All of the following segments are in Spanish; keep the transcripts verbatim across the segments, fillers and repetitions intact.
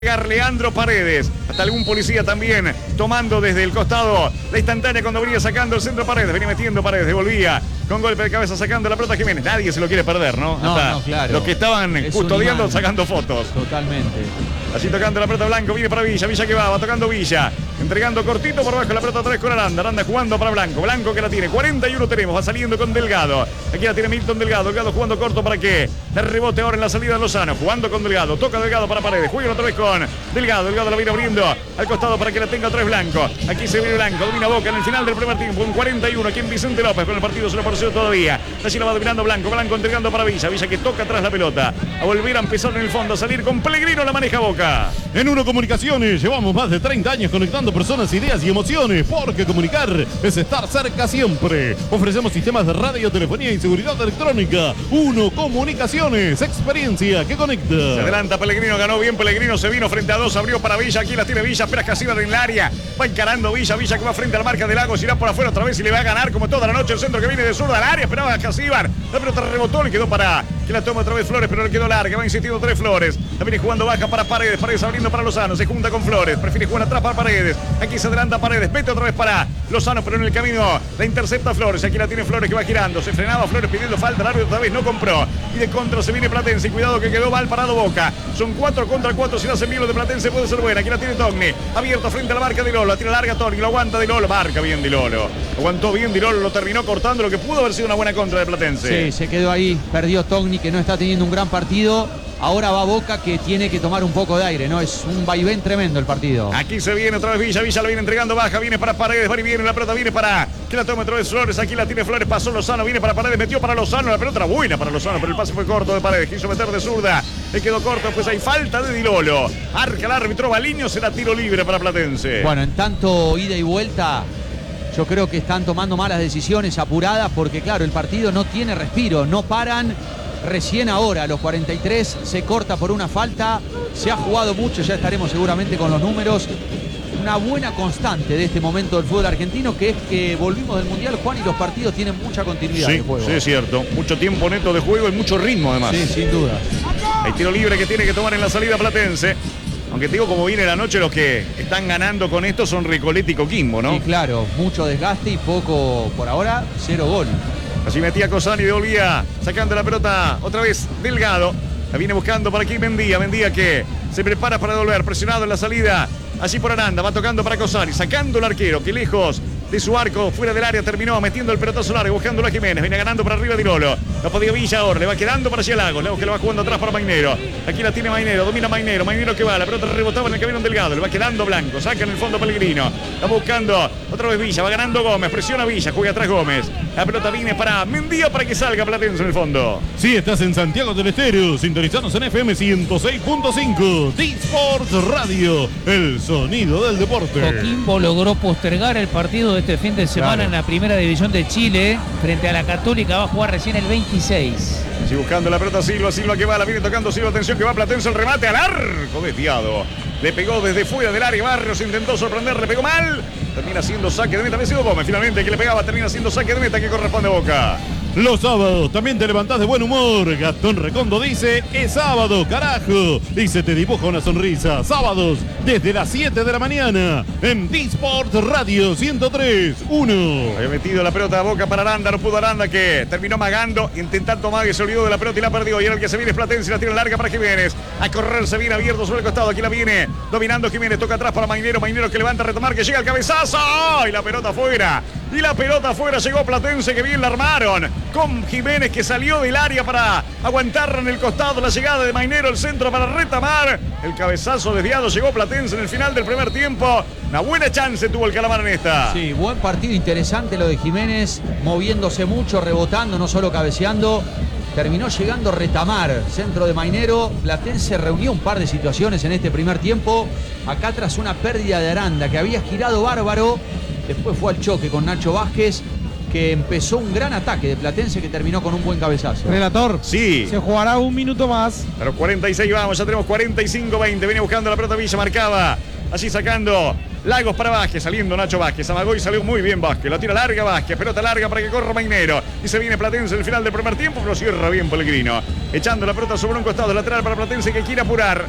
Leandro Paredes, hasta algún policía también tomando desde el costado la instantánea cuando venía sacando el centro Paredes, venía metiendo Paredes, devolvía con golpe de cabeza sacando la pelota Jiménez. Nadie se lo quiere perder, ¿no? No, hasta no, claro. los que estaban Es custodiando sacando fotos. Totalmente. Así tocando la pelota Blanco, viene para Villa, Villa que va, va tocando Villa, entregando cortito por abajo la pelota otra vez con Aranda, Aranda jugando para Blanco, Blanco que la tiene, cuarenta y uno tenemos, va saliendo con Delgado, aquí la tiene Milton Delgado, Delgado jugando corto para que le rebote ahora en la salida de Lozano, jugando con Delgado, toca Delgado para Paredes, juega otra vez con Delgado, Delgado la viene abriendo al costado para que la tenga otra vez Blanco, aquí se viene Blanco, domina Boca en el final del primer tiempo, un cuarenta y uno, aquí en Vicente López, con el partido se lo pareció todavía, así la va dominando Blanco, Blanco entregando para Villa, Villa que toca atrás la pelota, a volver a empezar en el fondo, a salir con Pellegrino, la maneja Boca. En Uno Comunicaciones llevamos más de treinta años conectando personas, ideas y emociones, porque comunicar es estar cerca siempre. Ofrecemos sistemas de radio, telefonía y seguridad electrónica. Uno Comunicaciones, experiencia que conecta. Se adelanta Pellegrino, ganó bien Pellegrino, se vino frente a dos, abrió para Villa, aquí la tiene Villa, espera Casíbar en el área, va encarando Villa, Villa que va frente a la marca de Lagos, irá por afuera otra vez y le va a ganar como toda la noche el centro que viene de zurda al área, esperaba a Casíbar, la pelota rebotó, le quedó para que la toma otra vez Flores, pero le quedó larga, va insistiendo tres Flores, la viene jugando baja para Paredes, Paredes abriendo para Lozano, se junta con Flores, prefiere jugar atrás para Paredes, aquí se adelanta Paredes, vete otra vez para Lozano, pero en el camino la intercepta Flores, aquí la tiene Flores que va girando, se frenaba Flores pidiendo falta, el árbitro otra vez no compró, y de contra se viene Platense, y cuidado que quedó mal parado Boca, son cuatro contra cuatro, si no hacen bien los de Platense puede ser buena, aquí la tiene Togni, abierto frente a la marca de Lolo, la tira larga Togni, lo aguanta Di Lolo, marca bien Di Lolo, aguantó bien Di Lolo, lo terminó cortando lo que pudo haber sido una buena contra de Platense. Sí, se quedó ahí, perdió Togni que no está teniendo un gran partido. Ahora va Boca que tiene que tomar un poco de aire, ¿no? Es un vaivén tremendo el partido. Aquí se viene otra vez Villa, Villa la viene entregando baja, viene para Paredes, va y viene, la pelota viene para que la tome otra vez Flores, aquí la tiene Flores, pasó Lozano, viene para Paredes, metió para Lozano, la pelota era buena para Lozano, pero el pase fue corto de Paredes, quiso meter de zurda, le quedó corto, pues hay falta de Di Lolo. Arca el árbitro Baliño, será tiro libre para Platense. Bueno, en tanto ida y vuelta, yo creo que están tomando malas decisiones, apuradas, porque claro, el partido no tiene respiro, no paran. Recién ahora, a los cuarenta y tres, se corta por una falta. Se ha jugado mucho, ya estaremos seguramente con los números. Una buena constante de este momento del fútbol argentino, que es que volvimos del Mundial, Juan, y los partidos tienen mucha continuidad sí, de juego. Sí, es cierto. Mucho tiempo neto de juego y mucho ritmo además. Sí, sin duda. Hay tiro libre que tiene que tomar en la salida Platense. Aunque te digo, como viene la noche, los que están ganando con esto son Recoleta y Coquimbo, ¿no? Sí, claro. Mucho desgaste y poco, por ahora, cero gol. Así metía Cosani y devolvía sacando la pelota otra vez Delgado. La viene buscando para aquí Mendía. Mendía que se prepara para devolver. Presionado en la salida. Allí por Aranda. Va tocando para Cosani. Sacando el arquero que lejos de su arco, fuera del área, terminó metiendo el pelotazo largo, buscándolo a Jiménez. Viene ganando para arriba Di Lolo. No podía Villa ahora. Le va quedando para allá Lagos. Lagos que lo va jugando atrás para Mainero. Aquí la tiene Mainero. Domina Mainero. Mainero que va. La pelota rebotaba en el camino Delgado. Le va quedando Blanco. Saca en el fondo Pellegrino. Está buscando otra vez Villa. Va ganando Gómez. Presiona Villa. Juega atrás Gómez. La pelota viene para Mendía para que salga Platense en el fondo. Sí, estás en Santiago del Estero. Sintonizanos en F M ciento seis punto cinco. D-Sports Radio. El sonido del deporte. Coquimbo logró postergar el partido de este fin de semana, claro, en la primera división de Chile frente a la Católica. Va a jugar recién el veintiséis. Así buscando la pelota Silva, Silva que va, la viene tocando Silva, atención que va Platense, el remate al arco desviado. Le pegó desde fuera del área, Barrios intentó sorprender, le pegó mal. Termina siendo saque de meta, había sido Gómez finalmente que le pegaba, termina siendo saque de meta que corresponde a Boca. Los sábados también te levantás de buen humor. Gastón Recondo dice, es sábado, carajo. Y se te dibuja una sonrisa. Sábados desde las siete de la mañana en D-Sports Radio ciento tres punto uno. Había metido la pelota a Boca para Aranda, no pudo Aranda que terminó magando, intentando más, que se olvidó de la pelota y la perdió. Y era el que se viene es Platense, la tira larga para Jiménez. A correr se viene abierto sobre el costado, aquí la viene dominando Jiménez, toca atrás para Mainero, Mainero que levanta a retomar, que llega el cabezazo. Y la pelota afuera. Y la pelota afuera, llegó Platense, que bien la armaron. Con Jiménez que salió del área para aguantar en el costado la llegada de Mainero, el centro para retamar. El cabezazo desviado, llegó Platense en el final del primer tiempo. Una buena chance tuvo el Calamar en esta. Sí, buen partido, interesante lo de Jiménez, moviéndose mucho, rebotando, no solo cabeceando. Terminó llegando Retamar, centro de Mainero. Platense reunió un par de situaciones en este primer tiempo. Acá tras una pérdida de Aranda, que había girado bárbaro. Después fue al choque con Nacho Vázquez, que empezó un gran ataque de Platense que terminó con un buen cabezazo. Relator, sí, se jugará un minuto más. Pero cuarenta y seis vamos, ya tenemos cuarenta y cinco veinte. Viene buscando la pelota Villa, marcaba. Allí sacando Lagos para Vázquez, saliendo Nacho Vázquez. Amagó y salió muy bien Vázquez. La tira larga Vázquez, pelota larga para que corra Mainero. Y se viene Platense en el final del primer tiempo, pero cierra bien Pellegrino. Echando la pelota sobre un costado lateral para Platense que quiere apurar.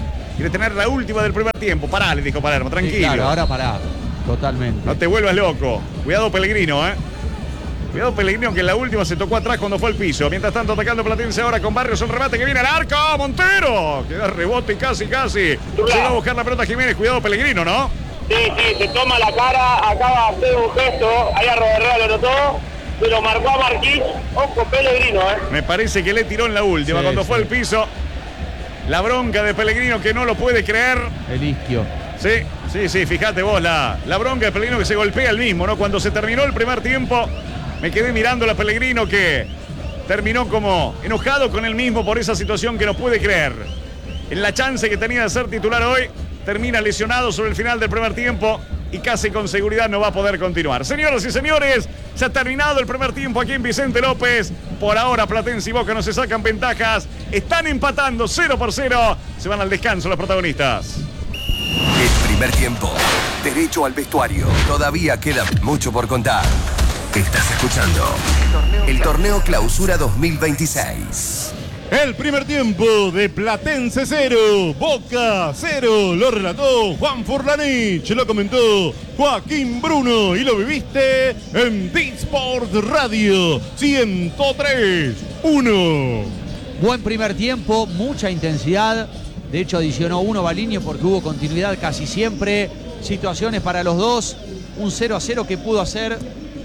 Quiere tener la última del primer tiempo. Pará, le dijo Palermo, tranquilo. Sí, claro, ahora pará. Totalmente. No te vuelvas loco. Cuidado Pellegrino, ¿eh? Cuidado Pellegrino que en la última se tocó atrás cuando fue al piso. Mientras tanto atacando Platense ahora con Barrios. Un remate que viene al arco. Montero. Queda rebote y casi, casi. Llega a buscar la pelota Jiménez. Cuidado Pellegrino, ¿no? Sí, sí, se toma la cara. Acaba de hacer un gesto. Ahí a Roberrea lo notó. Pero marcó a Marquís. Ojo Pellegrino, ¿eh? Me parece que le tiró en la última sí, cuando sí. fue al piso. La bronca de Pellegrino que no lo puede creer. El isquio. Sí, sí, sí, fíjate vos, la, la bronca de Pellegrino que se golpea el mismo, ¿no? Cuando se terminó el primer tiempo, me quedé mirando a Pellegrino que terminó como enojado con él mismo por esa situación que no puede creer. En la chance que tenía de ser titular hoy, termina lesionado sobre el final del primer tiempo y casi con seguridad no va a poder continuar. Señoras y señores, se ha terminado el primer tiempo aquí en Vicente López. Por ahora Platense y Boca no se sacan ventajas. Están empatando cero por cero. Se van al descanso los protagonistas. El primer tiempo, derecho al vestuario. Todavía queda mucho por contar. Estás escuchando el Torneo Clausura dos mil veintiséis. El primer tiempo de Platense cero, Boca cero. Lo relató Juan Furlanich, lo comentó Joaquín Bruno y lo viviste en D-Sport Radio ciento tres uno. Buen primer tiempo, mucha intensidad. De hecho adicionó uno Baliño porque hubo continuidad casi siempre. Situaciones para los dos. Un cero a cero que pudo hacer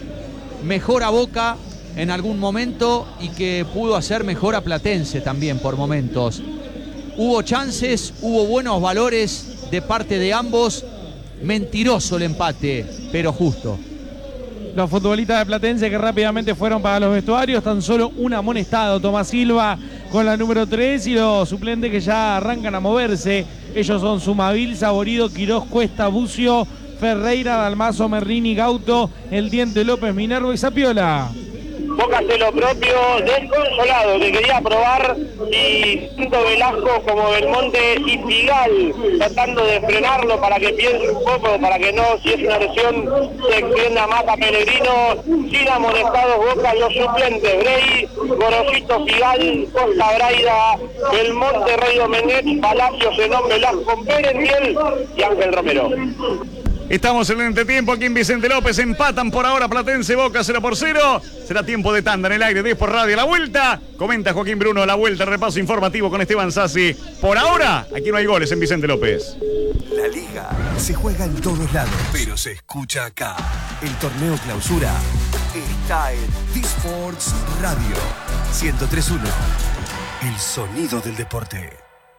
mejor a Boca en algún momento y que pudo hacer mejor a Platense también por momentos. Hubo chances, hubo buenos valores de parte de ambos. Mentiroso el empate, pero justo. Los futbolistas de Platense que rápidamente fueron para los vestuarios. Tan solo un amonestado, Tomás Silva con la número tres, y los suplentes que ya arrancan a moverse. Ellos son Sumavil, Saborido, Quirós, Cuesta, Bucio, Ferreira, Dalmazo, Merlini, Gauto, El Diente, López, Minervo y Zapiola. Boca hace lo propio, desconsolado, que quería probar, y tanto Velasco como Belmonte y Pigal tratando de frenarlo para que piense un poco, para que no, si es una lesión, se extienda más a Pellegrino. Sin amonestados Boca, los suplentes: Brey, Gorosito, Pigal, Costa Braida, Belmonte, Rey Domenech, Palacio, Zenón, Velasco, Perentiel y Ángel Romero. Estamos en el entretiempo aquí en Vicente López. Empatan por ahora Platense Boca cero por cero. Será tiempo de tanda en el aire. diez por radio. La vuelta. Comenta Joaquín Bruno. La vuelta. El repaso informativo con Esteban Sassi. Por ahora, aquí no hay goles en Vicente López. La liga se juega en todos lados, pero se escucha acá. El torneo Clausura está en D-Sports Radio ciento tres uno. El sonido del deporte.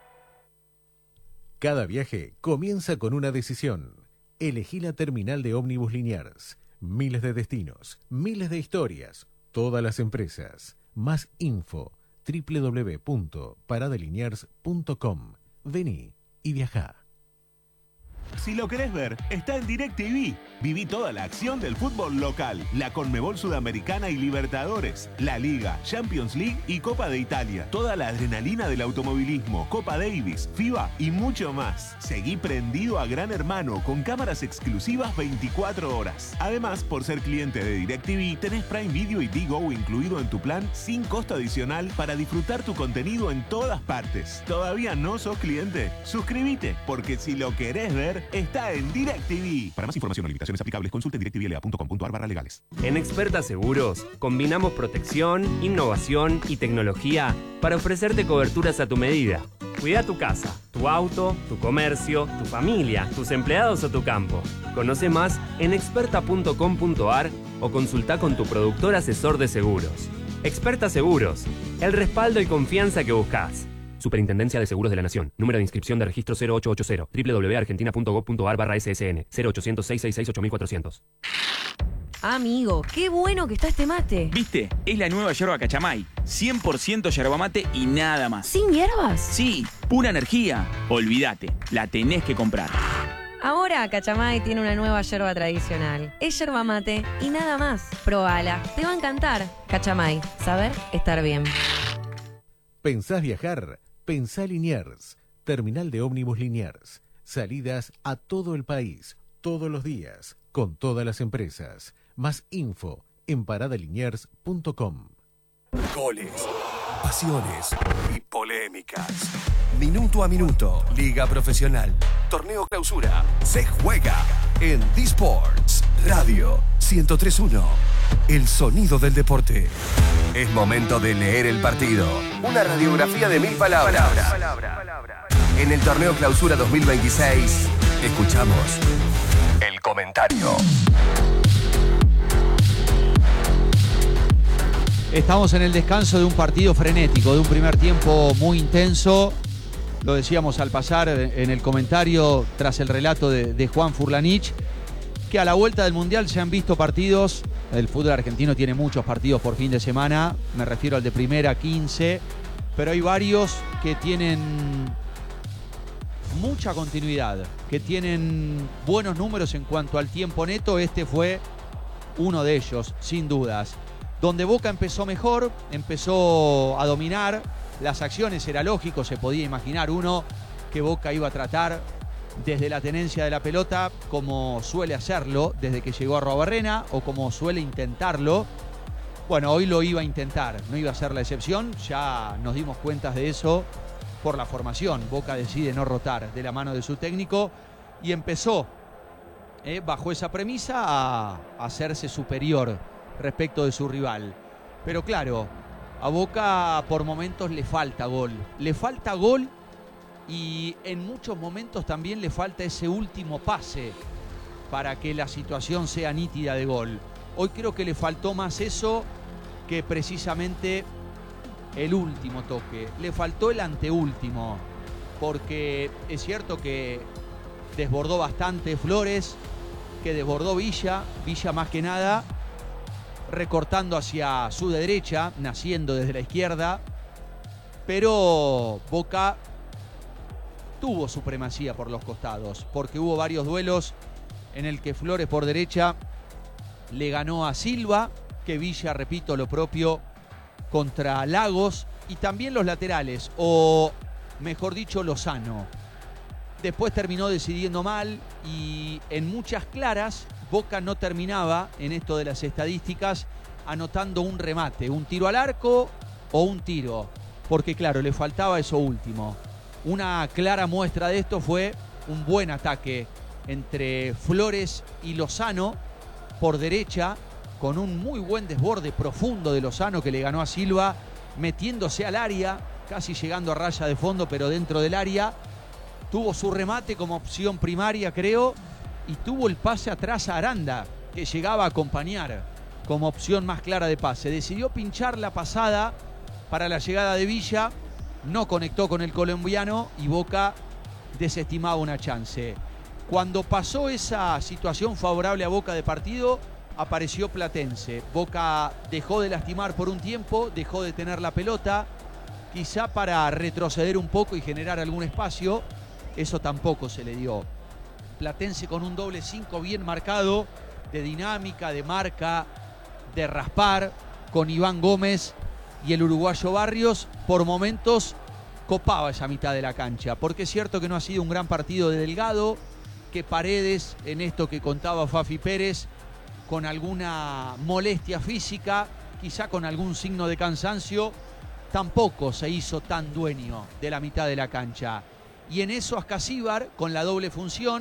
Cada viaje comienza con una decisión. Elegí la terminal de ómnibus Liniers. Miles de destinos, miles de historias, todas las empresas. Más info, doble u doble u doble u punto parada liniers punto com. Vení y viajá. Si lo querés ver, está en DirecTV. Viví toda la acción del fútbol local, la Conmebol Sudamericana y Libertadores, la Liga, Champions League y Copa de Italia. Toda la adrenalina del automovilismo, Copa Davis, FIBA y mucho más. Seguí prendido a Gran Hermano con cámaras exclusivas veinticuatro horas. Además, por ser cliente de DirecTV, tenés Prime Video y Digo incluido en tu plan sin costo adicional para disfrutar tu contenido en todas partes. ¿Todavía no sos cliente? Suscríbete, porque si lo querés ver, está en DirecTV. Para más información o limitaciones aplicables, consulte en directvla punto com punto a r barra legales. En Experta Seguros, combinamos protección, innovación y tecnología para ofrecerte coberturas a tu medida. Cuida tu casa, tu auto, tu comercio, tu familia, tus empleados o tu campo. Conoce más en experta punto com punto a r o consulta con tu productor asesor de seguros. Experta Seguros, el respaldo y confianza que buscas. Superintendencia de Seguros de la Nación. Número de inscripción de registro cero ocho ocho cero. doble u doble u doble u punto argentina punto gob punto a r barra S S N. cero ochocientos, seiscientos sesenta y seis, ocho mil cuatrocientos. Amigo, qué bueno que está este mate. ¿Viste? Es la nueva yerba Cachamay. cien por ciento yerba mate y nada más. ¿Sin hierbas? Sí, pura energía. Olvídate, la tenés que comprar. Ahora Cachamay tiene una nueva yerba tradicional. Es yerba mate y nada más. Probala, te va a encantar. Cachamay, saber estar bien. ¿Pensás viajar? Pensá Liniers. Terminal de ómnibus Liniers. Salidas a todo el país, todos los días, con todas las empresas. Más info en parada liniers punto com. Goles, pasiones y polémicas. Minuto a minuto, Liga Profesional, Torneo Clausura, se juega en D-Sports Radio ciento tres punto uno. El sonido del deporte. Es momento de leer el partido. Una radiografía de mil palabras. En el Torneo Clausura dos mil veintiséis, escuchamos el comentario. Estamos en el descanso de un partido frenético, de un primer tiempo muy intenso. Lo decíamos al pasar en el comentario tras el relato de, de Juan Furlanich, que a la vuelta del Mundial se han visto partidos. El fútbol argentino tiene muchos partidos por fin de semana, me refiero al de primera, quince, pero hay varios que tienen mucha continuidad, que tienen buenos números en cuanto al tiempo neto. Este fue uno de ellos, sin dudas. Donde Boca empezó mejor, empezó a dominar las acciones, era lógico, se podía imaginar uno que Boca iba a tratar desde la tenencia de la pelota, como suele hacerlo desde que llegó a Arruabarrena, o como suele intentarlo. Bueno, hoy lo iba a intentar, no iba a ser la excepción, ya nos dimos cuenta de eso por la formación. Boca decide no rotar de la mano de su técnico y empezó, eh, bajo esa premisa, a hacerse superior respecto de su rival. Pero claro, a Boca por momentos le falta gol. Le falta gol y en muchos momentos también le falta ese último pase para que la situación sea nítida de gol. Hoy creo que le faltó más eso que precisamente el último toque. Le faltó el anteúltimo, porque es cierto que desbordó bastante Flores, que desbordó Villa, Villa más que nada recortando hacia su derecha, naciendo desde la izquierda, pero Boca tuvo supremacía por los costados, porque hubo varios duelos en el que Flores por derecha le ganó a Silva, que Villa, repito, lo propio contra Lagos, y también los laterales, o mejor dicho, Lozano. Después terminó decidiendo mal y en muchas claras Boca no terminaba, en esto de las estadísticas, anotando un remate, un tiro al arco o un tiro, porque claro, le faltaba eso último. Una clara muestra de esto fue un buen ataque entre Flores y Lozano por derecha, con un muy buen desborde profundo de Lozano que le ganó a Silva, metiéndose al área, casi llegando a raya de fondo, pero dentro del área. Tuvo su remate como opción primaria, creo, y tuvo el pase atrás a Aranda, que llegaba a acompañar como opción más clara de pase. Decidió pinchar la pasada para la llegada de Villa, no conectó con el colombiano y Boca desestimaba una chance. Cuando pasó esa situación favorable a Boca de partido, apareció Platense. Boca dejó de lastimar por un tiempo, dejó de tener la pelota, quizá para retroceder un poco y generar algún espacio. Eso tampoco se le dio. Platense con un doble cinco bien marcado, de dinámica, de marca, de raspar, con Iván Gómez y el uruguayo Barrios, por momentos copaba esa mitad de la cancha, porque es cierto que no ha sido un gran partido de Delgado, que Paredes, en esto que contaba Fafi Pérez, con alguna molestia física, quizá con algún signo de cansancio, tampoco se hizo tan dueño de la mitad de la cancha. Y en eso Ascasíbar, con la doble función,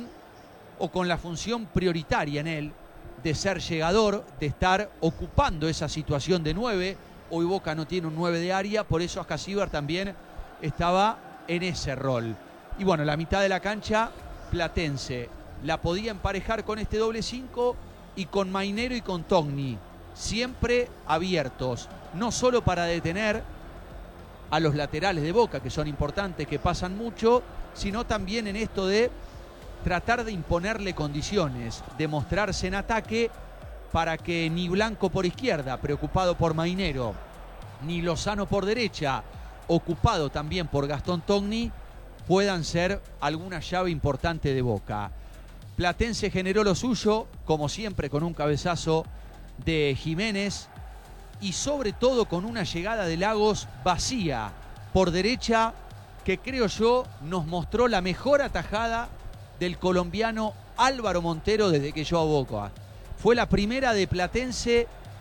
o con la función prioritaria en él, de ser llegador, de estar ocupando esa situación de nueve. Hoy Boca no tiene un nueve de área, por eso Ascasíbar también estaba en ese rol. Y bueno, la mitad de la cancha, Platense la podía emparejar con este doble cinco y con Mainero y con Togni, siempre abiertos, no solo para detener a los laterales de Boca, que son importantes, que pasan mucho, sino también en esto de tratar de imponerle condiciones, de mostrarse en ataque para que ni Blanco por izquierda, preocupado por Mainero, ni Lozano por derecha, ocupado también por Gastón Togni, puedan ser alguna llave importante de Boca. Platense generó lo suyo, como siempre, con un cabezazo de Jiménez y sobre todo con una llegada de Lagos vacía por derecha, que creo yo nos mostró la mejor atajada del colombiano Álvaro Montero desde que llegó a Boca. Fue la primera de Platense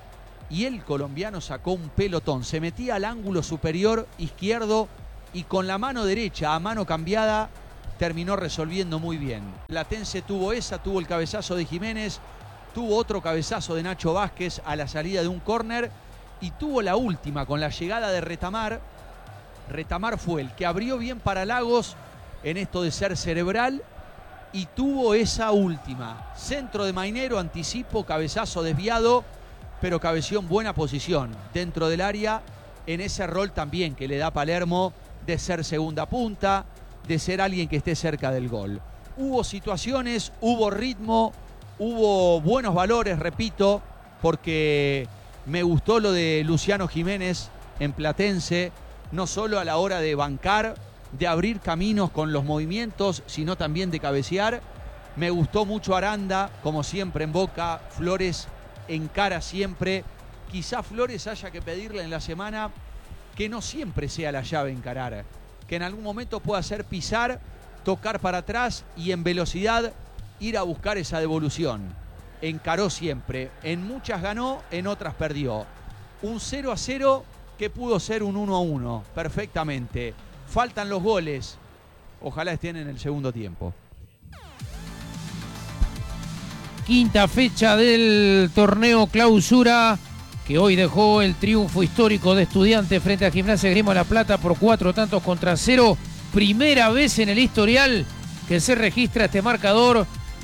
y el colombiano sacó un pelotón. Se metía al ángulo superior izquierdo y con la mano derecha a mano cambiada terminó resolviendo muy bien. Platense tuvo esa, tuvo el cabezazo de Jiménez, tuvo otro cabezazo de Nacho Vázquez a la salida de un córner y tuvo la última con la llegada de Retamar. Retamar fue el que abrió bien para Lagos en esto de ser cerebral y tuvo esa última. Centro de Mainero, anticipo, cabezazo desviado, pero cabeció en buena posición dentro del área en ese rol también que le da Palermo de ser segunda punta, de ser alguien que esté cerca del gol. Hubo situaciones, hubo ritmo, hubo buenos valores, repito, porque me gustó lo de Luciano Jiménez en Platense, no solo a la hora de bancar, de abrir caminos con los movimientos, sino también de cabecear. Me gustó mucho Aranda, como siempre en Boca. Flores encara siempre. Quizá Flores haya que pedirle en la semana que no siempre sea la llave encarar, que en algún momento pueda hacer pisar, tocar para atrás y en velocidad ir a buscar esa devolución. Encaró siempre, en muchas ganó, en otras perdió. Un cero a cero que pudo ser un uno a uno, perfectamente. Faltan los goles, ojalá estén en el segundo tiempo. Quinta fecha del torneo Clausura, que hoy dejó el triunfo histórico de Estudiantes frente a Gimnasia Esgrima La Plata por cuatro tantos contra cero. Primera vez en el historial que se registra este marcador.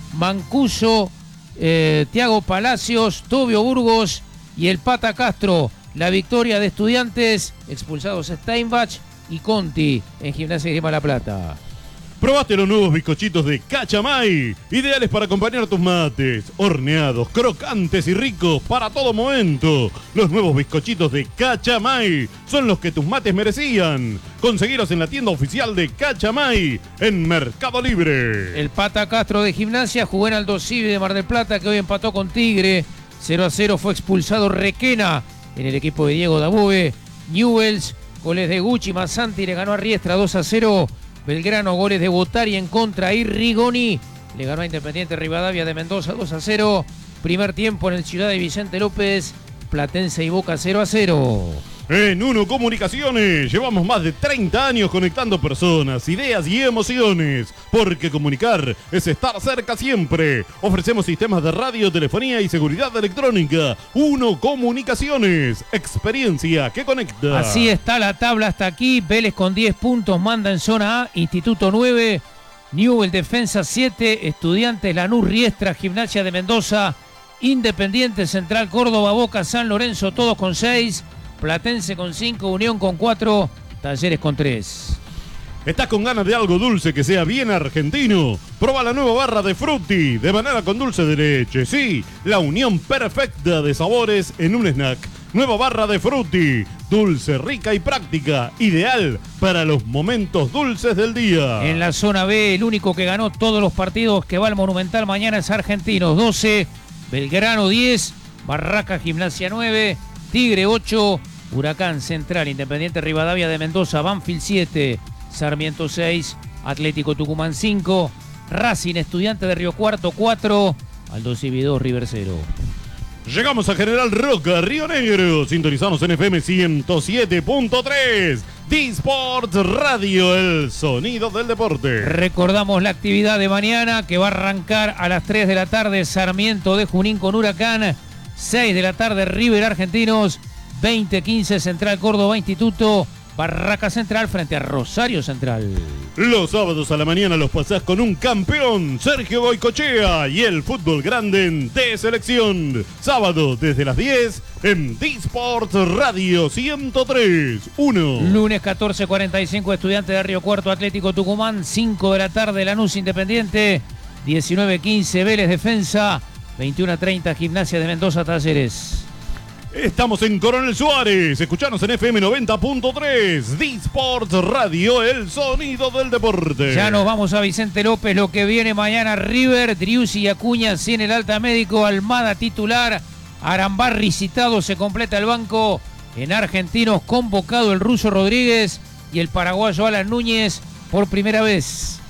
Mancuso, eh, Thiago Palacios, Tobio Burgos y el Pata Castro. La victoria de Estudiantes, expulsados Steinbach y Conti en Gimnasia Esgrima La Plata. Probaste los nuevos bizcochitos de Cachamay, ideales para acompañar tus mates, horneados, crocantes y ricos para todo momento. Los nuevos bizcochitos de Cachamay son los que tus mates merecían. Conseguiros en la tienda oficial de Cachamay en Mercado Libre. El Pata Castro de Gimnasia jugó en Aldo Civi de Mar del Plata, que hoy empató con Tigre. cero a cero fue expulsado Requena en el equipo de Diego Dabove. Newells, goles de Gucci, Mazzanti le ganó a Riestra dos a cero. Belgrano, goles de Botari en contra y Rigoni le ganó a Independiente Rivadavia de Mendoza dos a cero. Primer tiempo en el Ciudad de Vicente López, Platense y Boca cero a cero. En Uno Comunicaciones llevamos más de treinta años conectando personas, ideas y emociones, porque comunicar es estar cerca siempre. Ofrecemos sistemas de radio, telefonía y seguridad electrónica. Uno Comunicaciones, experiencia que conecta. Así está la tabla hasta aquí. Vélez con diez puntos manda en zona A, Instituto nueve, Newell Defensa siete, Estudiantes, Lanús, Riestra, Gimnasia de Mendoza, Independiente, Central Córdoba, Boca, San Lorenzo, todos con seis. Platense con cinco, Unión con cuatro, Talleres con tres. ¿Estás con ganas de algo dulce que sea bien argentino? Proba la nueva barra de Frutti, de banana con dulce de leche. Sí, la unión perfecta de sabores en un snack. Nueva barra de Frutti, dulce, rica y práctica, ideal para los momentos dulces del día. En la zona B, el único que ganó todos los partidos que va al Monumental mañana es Argentinos doce, Belgrano diez, Barraca Gimnasia nueve, Tigre ocho, Huracán, Central, Independiente Rivadavia de Mendoza, Banfield siete, Sarmiento seis, Atlético Tucumán cinco, Racing, Estudiante de Río Cuarto cuatro, Aldo Civi dos, River cero. Llegamos a General Roca, Río Negro. Sintonizamos en F M ciento siete punto tres. D-Sports Radio, el sonido del deporte. Recordamos la actividad de mañana que va a arrancar a las tres de la tarde. Sarmiento de Junín con Huracán. seis de la tarde, River Argentinos. veinte quince, Central Córdoba Instituto. Barraca Central frente a Rosario Central. Los sábados a la mañana los pasás con un campeón, Sergio Goicochea, y el fútbol grande en de selección. Sábado desde las diez en D-Sports Radio ciento tres punto uno. Lunes catorce cuarenta y cinco, Estudiante de Río Cuarto, Atlético Tucumán. cinco de la tarde, Lanús Independiente. diecinueve quince, Vélez Defensa. veintiuno treinta, Gimnasia de Mendoza Talleres. Estamos en Coronel Suárez, escuchanos en F M noventa punto tres, D-Sports Radio, el sonido del deporte. Ya nos vamos a Vicente López, lo que viene mañana: River, Driussi y Acuña sin el alta médico, Almada titular, Arambarri citado, se completa el banco. En Argentinos convocado el ruso Rodríguez y el paraguayo Alan Núñez por primera vez.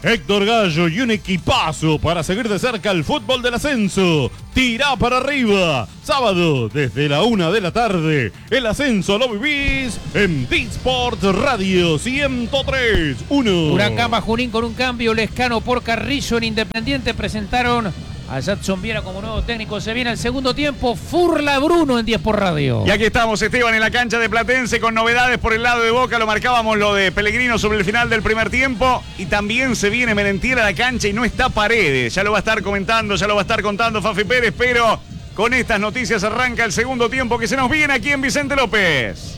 Héctor Gallo y un equipazo para seguir de cerca el fútbol del ascenso. Tirá para arriba. Sábado, desde la una de la tarde. El ascenso lo vivís en D-Sport Radio ciento tres punto uno. Huracán Junín con un cambio. Lescano por Carrillo en Independiente. Presentaron a Jadson Viera como nuevo técnico. Se viene el segundo tiempo. Furla Bruno en diez por Radio. Y aquí estamos, Esteban, en la cancha de Platense con novedades por el lado de Boca. Lo marcábamos lo de Pellegrino sobre el final del primer tiempo. Y también se viene Merentiel a la cancha y no está Paredes. Ya lo va a estar comentando, ya lo va a estar contando Fafi Pérez, pero con estas noticias arranca el segundo tiempo que se nos viene aquí en Vicente López.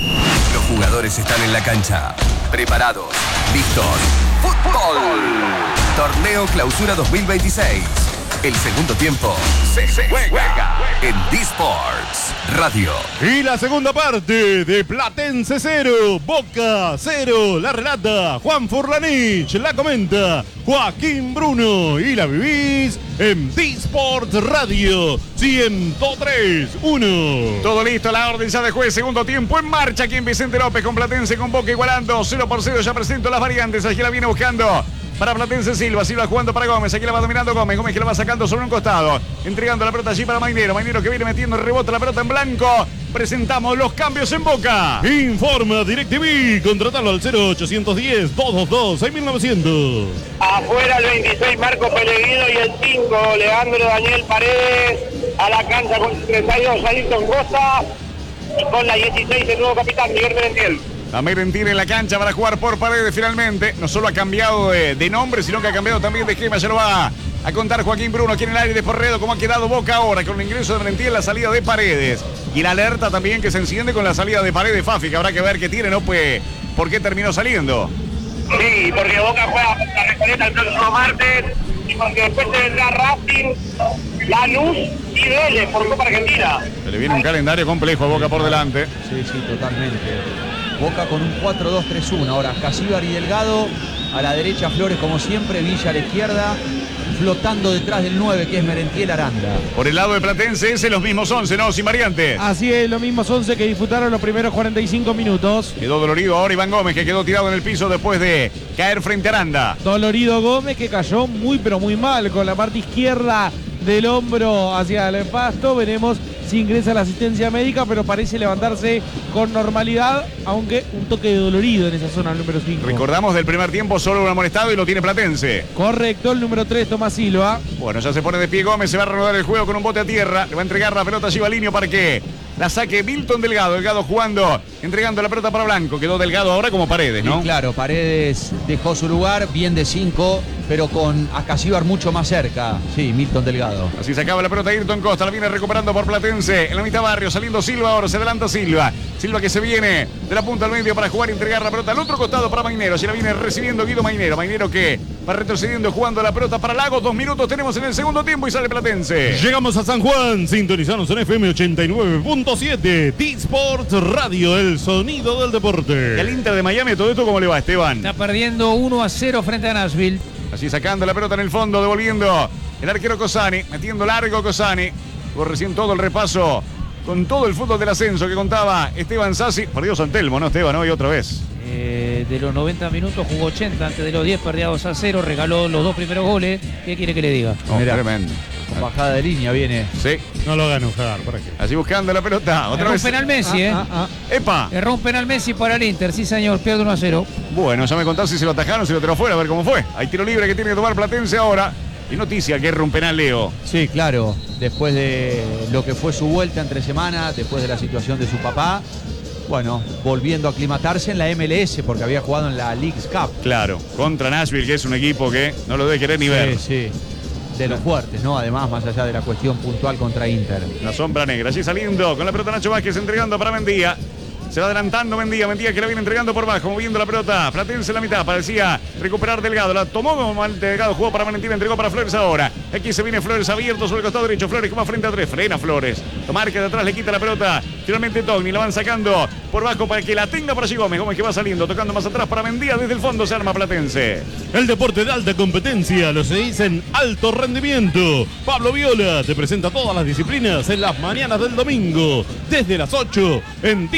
Los jugadores están en la cancha, preparados, listos. ¡Fútbol! Torneo Clausura dos mil veintiséis. El segundo tiempo se, se juega en D-Sports Radio. Y la segunda parte de Platense cero, Boca cero. La relata Juan Furlanich, la comenta Joaquín Bruno. Y la vivís en D-Sports Radio ciento tres punto uno. Todo listo, la orden ya de juez. Segundo tiempo en marcha aquí en Vicente López con Platense con Boca igualando cero por cero. Ya presento las variantes. Aquí la viene buscando para Platense Silva, Silva jugando para Gómez, aquí la va dominando Gómez, Gómez que la va sacando sobre un costado, entregando la pelota allí para Mainero, Mainero que viene metiendo el rebote, la pelota en blanco. Presentamos los cambios en Boca. Informa DirecTV, contratalo al cero ochocientos diez, doscientos veintidós, seis mil novecientos. Afuera el veintiséis Marco Pellegrino y el cinco Leandro Daniel Paredes a la cancha con el treinta y dos Ayrton Costa y con la dieciséis el nuevo capitán Miguel Merentiel. A Merentiel en la cancha para jugar por Paredes finalmente. No solo ha cambiado de, de nombre, sino que ha cambiado también de esquema. Ya lo va a contar Joaquín Bruno aquí en el aire de Porredo. Cómo ha quedado Boca ahora con el ingreso de Merentiel, la salida de Paredes. Y la alerta también que se enciende con la salida de Paredes Fafi, que habrá que ver qué tiene, ¿no? Pues, ¿por qué terminó saliendo? Sí, porque Boca juega la Recoleta el próximo martes y porque después se vendrá Racing, Lanús y Vélez por Copa Argentina. Se le viene un calendario complejo a Boca por delante. Sí, sí, totalmente. Boca con un cuatro dos tres uno. Ahora Casíbar y Delgado. A la derecha Flores como siempre. Villa a la izquierda. Flotando detrás del nueve que es Merentiel Aranda. Por el lado de Platense ese los mismos once, ¿no? Sin variantes. Así es, los mismos once que disputaron los primeros cuarenta y cinco minutos. Quedó dolorido ahora Iván Gómez, que quedó tirado en el piso después de caer frente a Aranda. Dolorido Gómez, que cayó muy pero muy mal con la parte izquierda del hombro hacia el pasto. Veremos si ingresa la asistencia médica, pero parece levantarse con normalidad, aunque un toque de dolorido en esa zona, el número cinco. Recordamos del primer tiempo solo un amonestado y lo tiene Platense. Correcto, el número tres, Tomás Silva. Bueno, ya se pone de pie Gómez, se va a reanudar el juego con un bote a tierra. Le va a entregar la pelota a Givalinho para que la saque Milton Delgado. Delgado jugando, entregando la pelota para Blanco. Quedó Delgado ahora como Paredes, ¿no? Sí, claro, Paredes dejó su lugar, bien de cinco, pero con a Casíbar mucho más cerca. Sí, Milton Delgado. Así se acaba la pelota Ayrton Costa, la viene recuperando por Platense. En la mitad barrio, saliendo Silva, ahora se adelanta Silva. Silva que se viene de la punta al medio para jugar y entregar la pelota al otro costado para Mainero. Se la viene recibiendo Guido Mainero. Mainero que va retrocediendo, jugando la pelota para Lagos. Dos minutos tenemos en el segundo tiempo y sale Platense. Llegamos a San Juan, sintonizanos en F M ochenta y nueve punto siete. D-Sport Radio, el sonido del deporte. Y al Inter de Miami, todo esto, ¿cómo le va, Esteban? Está perdiendo uno a cero frente a Nashville. Así sacando la pelota en el fondo, devolviendo el arquero Cosani, metiendo largo Cosani. Por recién todo el repaso con todo el fútbol del ascenso que contaba Esteban Sassi. Perdió San Telmo, ¿no, Esteban? Hoy otra vez. Eh, de los noventa minutos jugó ochenta, antes de los diez perdía dos a cero, regaló los dos primeros goles. ¿Qué quiere que le diga? Oh, tremendo. Con bajada de línea viene. Sí. No lo hagan enojar, ¿para qué? Así buscando la pelota. Otra Erró vez. un penal Messi, ¿eh? Ah, ah, ¡Epa! Erró un penal Messi para el Inter, sí señor, pierde uno a cero. Bueno, ya me contás si se lo atajaron, si lo tiró fuera, a ver cómo fue. Hay tiro libre que tiene que tomar Platense ahora. Y noticia que erra un penal, Leo. Sí, claro. Después de lo que fue su vuelta entre semanas, después de la situación de su papá. Bueno, volviendo a aclimatarse en la M L S porque había jugado en la Leagues Cup. Claro, contra Nashville, que es un equipo que no lo debe querer ni sí, ver. Sí, de los fuertes, ¿no? Además, más allá de la cuestión puntual contra Inter. La sombra negra, allí saliendo con la pelota Nacho Vázquez entregando para Mendía. Se va adelantando Mendía, Mendía que la viene entregando por bajo, moviendo la pelota. Platense en la mitad, parecía recuperar Delgado. La tomó como Delgado, jugó para Valentín, entregó para Flores ahora. Aquí se viene Flores abierto sobre el costado derecho. Flores que va frente a tres, frena Flores. Lo marca de atrás, le quita la pelota. Finalmente Togni la van sacando por bajo para que la tenga para allí Gómez. Gómez que va saliendo, tocando más atrás para Mendía. Desde el fondo se arma Platense. El deporte de alta competencia lo se dice en alto rendimiento. Pablo Viola te presenta todas las disciplinas en las mañanas del domingo. Desde las ocho en D-Sport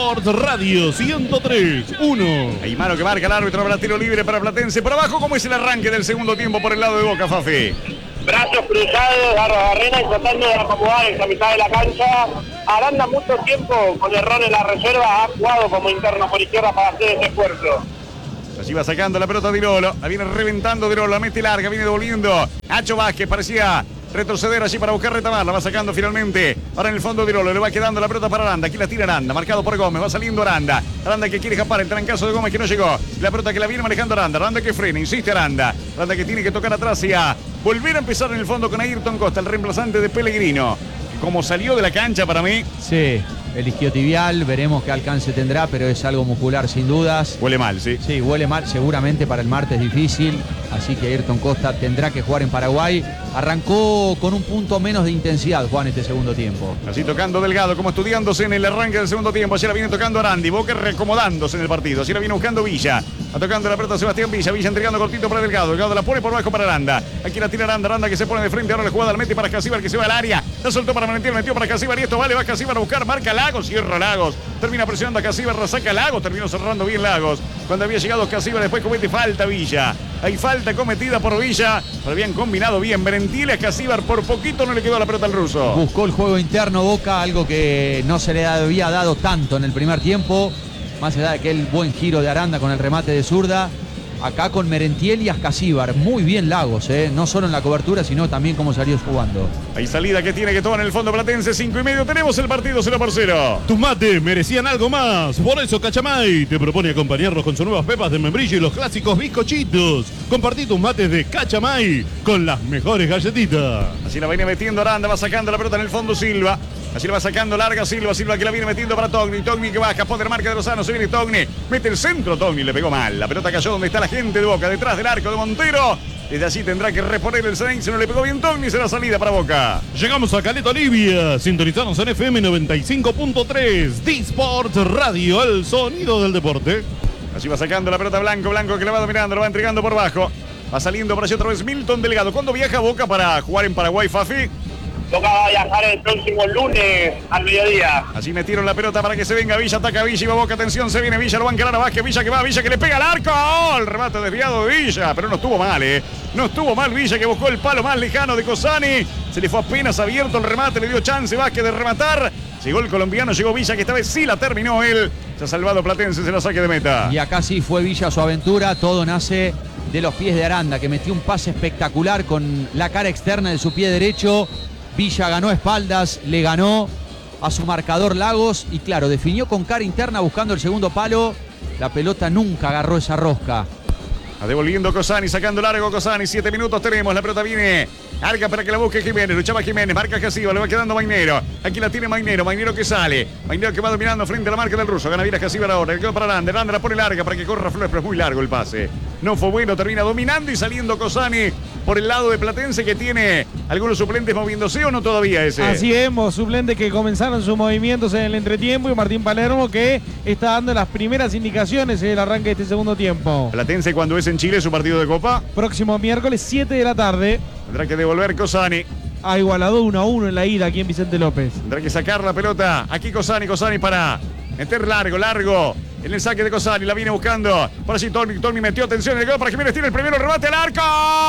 Sports Radio ciento tres uno. Hay mano que marca el árbitro para tiro libre para Platense. Por abajo, ¿cómo es el arranque del segundo tiempo por el lado de Boca, Fafi? Brazos cruzados, Garro Barrena y tratando de acomodar en la mitad de la cancha. Aranda mucho tiempo con error en la reserva, ha jugado como interno por izquierda para hacer ese esfuerzo. Allí va sacando la pelota Dirolo, la viene reventando Dirolo, la mete larga, viene devolviendo Nacho Vázquez, parecía retroceder allí para buscar retamar, la va sacando finalmente. Ahora en el fondo Dirolo, le va quedando la pelota para Aranda, aquí la tira Aranda, marcado por Gómez, va saliendo Aranda. Aranda que quiere escapar, el trancazo de Gómez que no llegó. La pelota que la viene manejando Aranda, Aranda que frena, insiste Aranda. Aranda que tiene que tocar atrás y a volver a empezar en el fondo con Ayrton Costa, el reemplazante de Pellegrino. Como salió de la cancha para mí. Sí, el isquiotibial, veremos qué alcance tendrá, pero es algo muscular sin dudas. Huele mal, sí. Sí, huele mal, seguramente para el martes difícil, así que Ayrton Costa tendrá que jugar en Paraguay. Arrancó con un punto menos de intensidad, Juan, este segundo tiempo. Así tocando Delgado, como estudiándose en el arranque del segundo tiempo. Así la viene tocando Arandi, Boca reacomodándose en el partido. Así la viene buscando Villa. Va tocando la pelota Sebastián Villa. Villa entregando cortito para Delgado. Delgado la pone por abajo para Aranda. Aquí la tira Aranda. Aranda que se pone de frente. Ahora la jugada la mete para Casíbar que se va al área. La soltó para Valentín, metió para Casíbar y esto vale. Va Casíbar a buscar. Marca Lagos. Cierra Lagos. Termina presionando a Casíbar. Saca Lagos. Terminó cerrando bien Lagos. Cuando había llegado Casíbar después comete falta Villa. Hay falta cometida por Villa. Pero habían combinado bien. Berentiles, Casíbar por poquito no le quedó la pelota al ruso. Buscó el juego interno Boca, algo que no se le había dado tanto en el primer tiempo. Más allá de aquel buen giro de Aranda con el remate de zurda. Acá con Merentiel y Ascasíbar. Muy bien Lagos, ¿eh? No solo en la cobertura, sino también cómo salió jugando. Hay salida que tiene que tomar en el fondo Platense. Cinco y medio. Tenemos el partido cero por cero. Tus mates merecían algo más. Por eso Cachamay te propone acompañarlos con sus nuevas pepas de membrillo y los clásicos bizcochitos. Compartí tus mates de Cachamay con las mejores galletitas. Así la viene metiendo Aranda. Va sacando la pelota en el fondo Silva. Así la va sacando larga Silva. Silva que la viene metiendo para Togni. Togni que baja. Poder marca de Lozano. Se viene Togni. Mete el centro. Togni le pegó mal. La pelota cayó donde está la gente de Boca. Detrás del arco de Montero. Desde allí tendrá que reponer el Ceneice. Si no le pegó bien Togni, será salida para Boca. Llegamos a Caleta Olivia. Sintonizanos en F M noventa y cinco punto tres. D-Sport Radio. El sonido del deporte. Así va sacando la pelota Blanco. Blanco que la va dominando. Lo va entregando por bajo. Va saliendo por allí otra vez Milton Delgado. ¿Cuándo viaja Boca para jugar en Paraguay, Fafi? Boca va a viajar el próximo lunes al mediodía. Así metieron la pelota para que se venga Villa, ataca Villa y va Boca, atención, se viene Villa, lo va a encarar a Vázquez, Villa que va, Villa que le pega al arco, ¡oh! El remate desviado de Villa, pero no estuvo mal, eh. No estuvo mal Villa que buscó el palo más lejano de Cosani, se le fue apenas abierto el remate, le dio chance Vázquez de rematar, llegó el colombiano, llegó Villa que esta vez sí la terminó él, se ha salvado Platense, se la saque de meta. Y acá sí fue Villa su aventura, todo nace de los pies de Aranda, que metió un pase espectacular con la cara externa de su pie derecho. Villa ganó espaldas, le ganó a su marcador Lagos y claro, definió con cara interna buscando el segundo palo. La pelota nunca agarró esa rosca. A devolviendo Cosani, sacando largo Cosani, siete minutos tenemos, la pelota viene larga para que la busque Jiménez, luchaba Jiménez, marca Casiva, le va quedando Mainero, aquí la tiene Mainero, Mainero que sale, Mainero que va dominando frente a la marca del ruso, gana bien a Casiva ahora, le quedó para Aranda, Aranda la pone larga para que corra Flores, pero es muy largo el pase, no fue bueno, termina dominando y saliendo Cosani por el lado de Platense que tiene algunos suplentes moviéndose o no todavía ese. Así vemos, suplentes que comenzaron sus movimientos en el entretiempo y Martín Palermo que está dando las primeras indicaciones en el arranque de este segundo tiempo. Platense cuando es en Chile su partido de Copa. Próximo miércoles siete de la tarde. Tendrá que devolver Cosani. Ha igualado uno a uno en la ida aquí en Vicente López. Tendrá que sacar la pelota. Aquí Cosani, Cosani para meter largo, largo. En el saque de Cosani, la viene buscando. Por allí Tony, Tony metió atención. El gol para Jiménez, tiene el primero, remate al arco.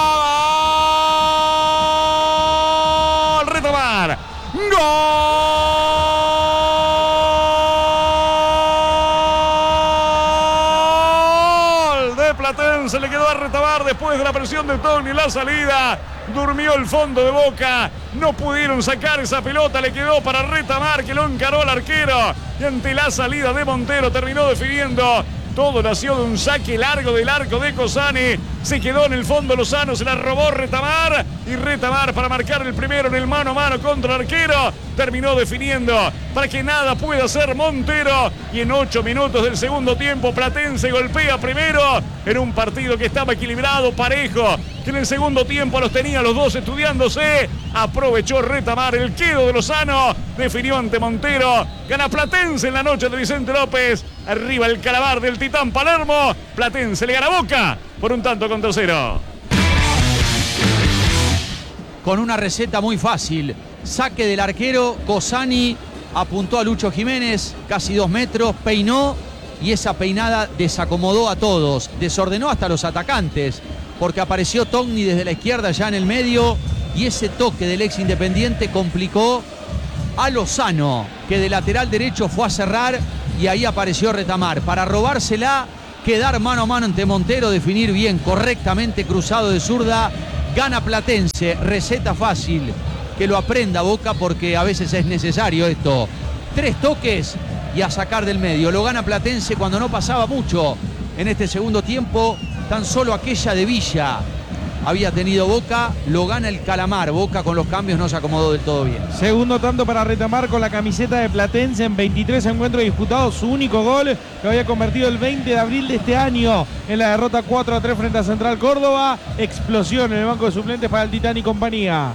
¡Gol! Retomar. ¡Gol! De Platense, le quedó a Retamar después de la presión de Tony. La salida. Durmió el fondo de Boca, no pudieron sacar esa pelota, le quedó para Retamar que lo encaró al arquero y ante la salida de Montero terminó definiendo. Todo nació de un saque largo del arco de Cosani, se quedó en el fondo Lozano, se la robó Retamar y Retamar para marcar el primero en el mano a mano contra el arquero, terminó definiendo para que nada pueda hacer Montero y en ocho minutos del segundo tiempo Platense golpea primero en un partido que estaba equilibrado, parejo, que en el segundo tiempo los tenía los dos estudiándose, aprovechó Retamar el quedo de Lozano, definió ante Montero, gana Platense en la noche de Vicente López, arriba el calabar del Titán Palermo, Platense le gana a Boca por un tanto contra cero. Con una receta muy fácil, saque del arquero, Cosani apuntó a Lucho Jiménez, casi dos metros, peinó y esa peinada desacomodó a todos, desordenó hasta los atacantes, porque apareció Togni desde la izquierda ya en el medio y ese toque del ex Independiente complicó a Lozano, que de lateral derecho fue a cerrar y ahí apareció Retamar para robársela, quedar mano a mano ante Montero, definir bien, correctamente cruzado de zurda. Gana Platense, receta fácil, que lo aprenda Boca porque a veces es necesario esto. Tres toques y a sacar del medio. Lo gana Platense cuando no pasaba mucho en este segundo tiempo. Tan solo aquella de Villa había tenido Boca, lo gana el Calamar. Boca con los cambios no se acomodó del todo bien. Segundo tanto para Retamar con la camiseta de Platense en veintitrés encuentros disputados. Su único gol que había convertido el veinte de abril de este año en la derrota cuatro a tres frente a Central Córdoba. Explosión en el banco de suplentes para el Titán y compañía.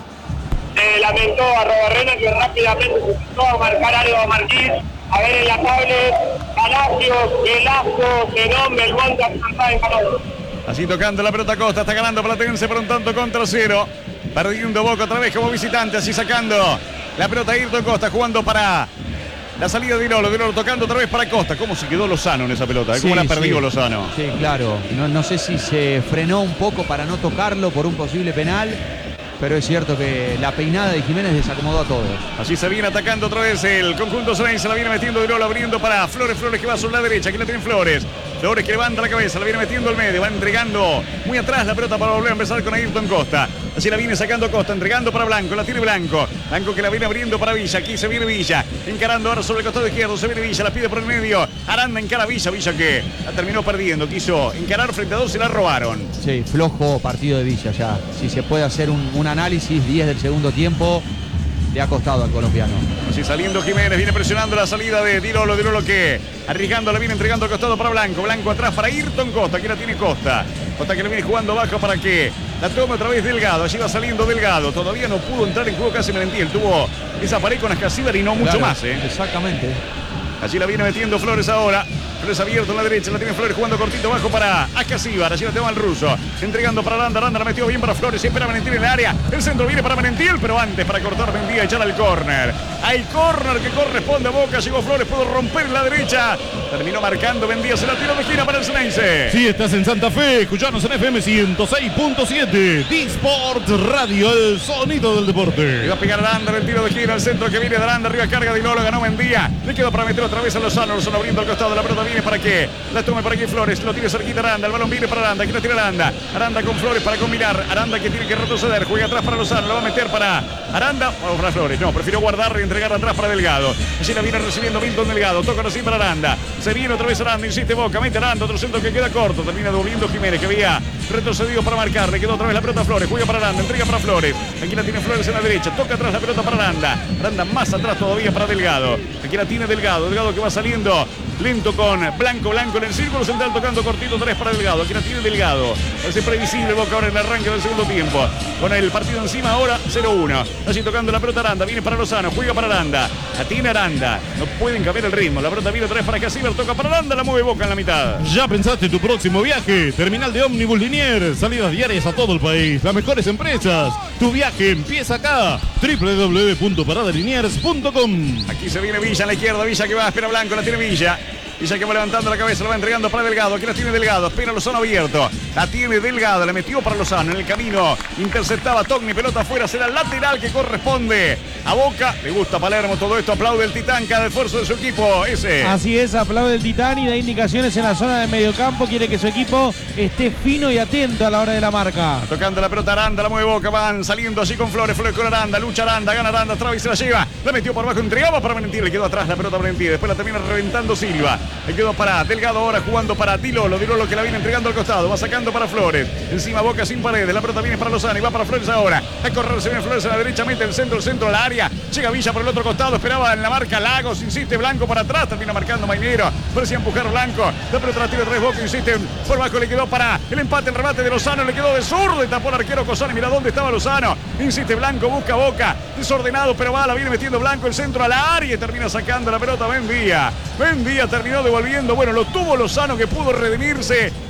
Se lamentó a Robarrena que rápidamente se empezó a marcar algo a Marquís. A ver en la tablet, Palacios, Velasco, Zenón, Belmonte, Santana en Calor. Así tocando la pelota Costa, está ganando Platense por un tanto contra cero. Perdiendo Boca otra vez como visitante, así sacando la pelota Ayrton Costa, jugando para la salida de Dilolo. Dilolo tocando otra vez para Costa. ¿Cómo se quedó Lozano en esa pelota? ¿Cómo Sí, la perdió sí. Lozano? Sí, claro. No, no sé si se frenó un poco para no tocarlo por un posible penal, pero es cierto que la peinada de Jiménez desacomodó a todos. Así se viene atacando otra vez el conjunto Ceneice, se la viene metiendo Dilolo, abriendo para Flores, Flores que va sobre la derecha, aquí la tiene Flores. Flores que levanta la cabeza, la viene metiendo al medio, va entregando muy atrás la pelota para volver a empezar con Ayrton Costa. Así la viene sacando Costa, entregando para Blanco, la tiene Blanco. Blanco que la viene abriendo para Villa, aquí se viene Villa, encarando ahora sobre el costado izquierdo, se viene Villa, la pide por el medio. Aranda encara a Villa, Villa que la terminó perdiendo, quiso encarar frente a dos y la robaron. Sí, flojo partido de Villa ya. Si se puede hacer un, un análisis, diez del segundo tiempo, le ha costado al colombiano. Así saliendo Jiménez, viene presionando la salida de Dilolo, Dilolo que arriesgando la viene entregando al costado para Blanco, Blanco atrás para Ayrton Costa, aquí la tiene Costa, Costa que le viene jugando abajo para que la tome otra vez Delgado, allí va saliendo Delgado, todavía no pudo entrar en juego casi Merentiel, tuvo esa pared con Ascasíbar y no mucho Claro, más, ¿eh? Exactamente. Allí la viene metiendo Flores ahora. Flores abierto en la derecha, la tiene Flores jugando cortito abajo para Ascasíbar. Allí la tengo al ruso. Entregando para Aranda. Aranda la metió bien para Flores. Y espera Merentiel en el área. El centro viene para Merentiel, pero antes para cortar Mendía y echar al córner. Hay córner que corresponde a Boca. Llegó Flores, pudo romper en la derecha. Terminó marcando Mendía. Se la tiró de esquina para el Ceneice. Si estás en Santa Fe, escuchanos en F M ciento seis punto siete. D-Sport Radio, el sonido del deporte. Le va a pegar Aranda en el tiro de esquina. El centro que viene de Aranda. Arriba carga de Dilolo. Ganó Mendía. Le quedó para meter otra vez a Lozano. Lozano abriendo al costado. La pelota viene para que la tome para aquí Flores. Lo tiene cerquita Aranda. El balón viene para Aranda. Aquí la tira Aranda. Aranda con Flores para combinar. Aranda que tiene que retroceder. Juega atrás para Lozano. Lo va a meter para Aranda. O para Flores. No, prefirió guardar y entregar atrás para Delgado. Allí la viene recibiendo Milton Delgado. Toca así para Aranda. Se viene otra vez Aranda. Insiste Boca. Mete Aranda. Otro centro que queda corto. Termina doblando Jiménez que había retrocedido para marcar. Le quedó otra vez la pelota a Flores. Juega para Aranda. Entrega para Flores. Aquí la tiene Flores en la derecha. Toca atrás la pelota para Aranda. Aranda más atrás todavía para Delgado. Aquí la tiene Delgado. Delgado que va saliendo lento con Blanco. Blanco en el círculo central tocando cortito. Tres para Delgado. Aquí la tiene Delgado. Parece previsible Boca ahora en el arranque del segundo tiempo. Con el partido encima ahora cero uno. Así tocando la pelota Aranda. Viene para Lozano. Juega para Aranda. La tiene Aranda. No pueden cambiar el ritmo. La pelota viene otra vez para Casiber. Toca para Aranda. La mueve Boca en la mitad. ¿Ya pensaste tu próximo viaje? Terminal de ómnibus Liniers. Salidas diarias a todo el país. Las mejores empresas. Tu viaje empieza acá. doble u doble u doble u punto parada liniers punto com. Aquí se viene Villa a la izquierda. Villa que va. Espera Blanco. La tiene Villa. Villa que va levantando la cabeza, lo va entregando para Delgado. Aquí la tiene Delgado, espera Lozano abierto. La tiene Delgado, la metió para Lozano. En el camino interceptaba Togni, pelota afuera. Será el lateral que corresponde a Boca. Le gusta a Palermo todo esto. Aplaude el Titán, cada esfuerzo de su equipo. Ese. Así es, aplaude el Titán y da indicaciones en la zona de mediocampo. Quiere que su equipo esté fino y atento a la hora de la marca. Tocando la pelota Aranda, la mueve Boca. Van saliendo así con Flores. Flores con Aranda. Lucha Aranda, gana Aranda. Traba y se la lleva. La metió por abajo, entregaba para Valentín. Le quedó atrás la pelota a Valentín. Después la termina reventando Silva. Le quedó para Delgado ahora jugando para Dilolo. Dilolo que la viene entregando al costado. Va sacando para Flores. Encima Boca sin paredes. La pelota viene para Lozano y va para Flores ahora. A correr se viene Flores a la derecha. Mete el centro, el centro, la área. Llega Villa por el otro costado. Esperaba en la marca Lagos. Insiste Blanco para atrás. Termina marcando Mainero. Parecía empujar Blanco. La pelota la tira tres Boca. Insiste por bajo. Le quedó para el empate. El remate de Lozano. Le quedó de zurdo. Y tapó el arquero Cosani. Mira dónde estaba Lozano. Insiste Blanco. Busca Boca. Desordenado. Pero va. La viene metiendo Blanco. El centro a la área. Y termina sacando la pelota. Bendía. Bendía terminó devolviendo. Bueno, lo tuvo Lozano que pudo redimirse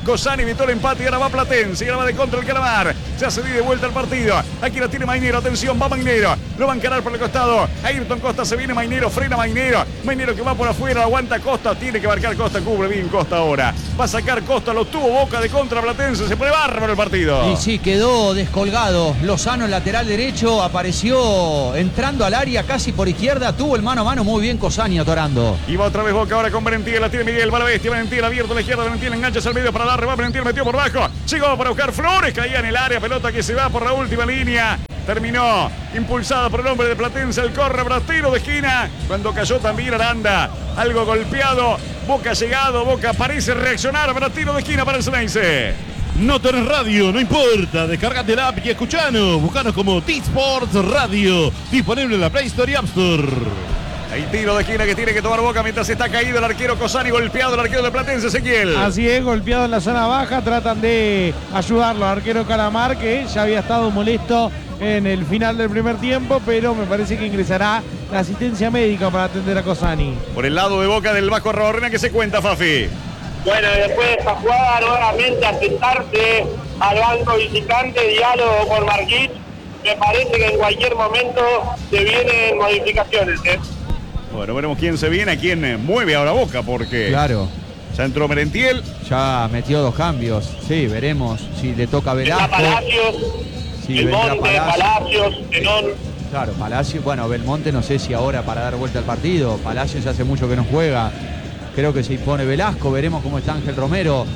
Cosani evitó el empate y ahora va Platense. Y ahora va de contra el Calamar. Se hace de vuelta el partido. Aquí la tiene Mainero. Atención, va Mainero. Lo va a encarar por el costado. Ayrton Costa, se viene Mainero. Frena Mainero. Mainero que va por afuera. Aguanta Costa. Tiene que marcar Costa. Cubre bien Costa ahora. Va a sacar Costa. Lo tuvo Boca de contra Platense. Se pone bárbaro el partido. Y sí, quedó descolgado. Lozano, el lateral derecho, apareció entrando al área casi por izquierda. Tuvo el mano a mano muy bien Cosani atorando. Y va otra vez Boca ahora con Valentín. La tiene Miguel. Va la bestia. Valentín abierto a la izquierda. Valentín engancha al medio para darle. Va Valentín. Metió por bajo. Llegó para buscar Flores. Caía en el área. Pelota que se va por la última línea. Terminó impulsada por el hombre de Platense. El corre para tiro de esquina. Cuando cayó también Aranda. Algo golpeado. Boca llegado. Boca parece reaccionar para tiro de esquina para el Ceneice. No tenés radio, no importa. Descargate la app y escuchanos. Buscanos como T-Sports Radio. Disponible en la Play Store y App Store. El tiro de esquina que tiene que tomar Boca mientras está caído el arquero Cosani, golpeado el arquero de Platense, Ezequiel. Así es, golpeado en la zona baja. Tratan de ayudarlo al arquero Calamar, que ya había estado molesto en el final del primer tiempo, pero me parece que ingresará la asistencia médica para atender a Cosani. Por el lado de Boca del Vasco Arrobarrena, que se cuenta, Fafi. Bueno, después de esta jugada, nuevamente a sentarse al banco visitante, diálogo con Marquich. Me parece que en cualquier momento se vienen modificaciones, ¿eh? Bueno, veremos quién se viene, a quién mueve ahora Boca, porque Claro. ya entró Merentiel. Ya metió dos cambios. Sí, veremos si le toca a Está Velasco. Palacios, Sí, el vendrá Monte, Palacios, Zenón. Claro, Palacio, bueno, Belmonte no sé si ahora para dar vuelta al partido. Palacios hace mucho que no juega. Creo que se impone Velasco, veremos cómo está Ángel Romero.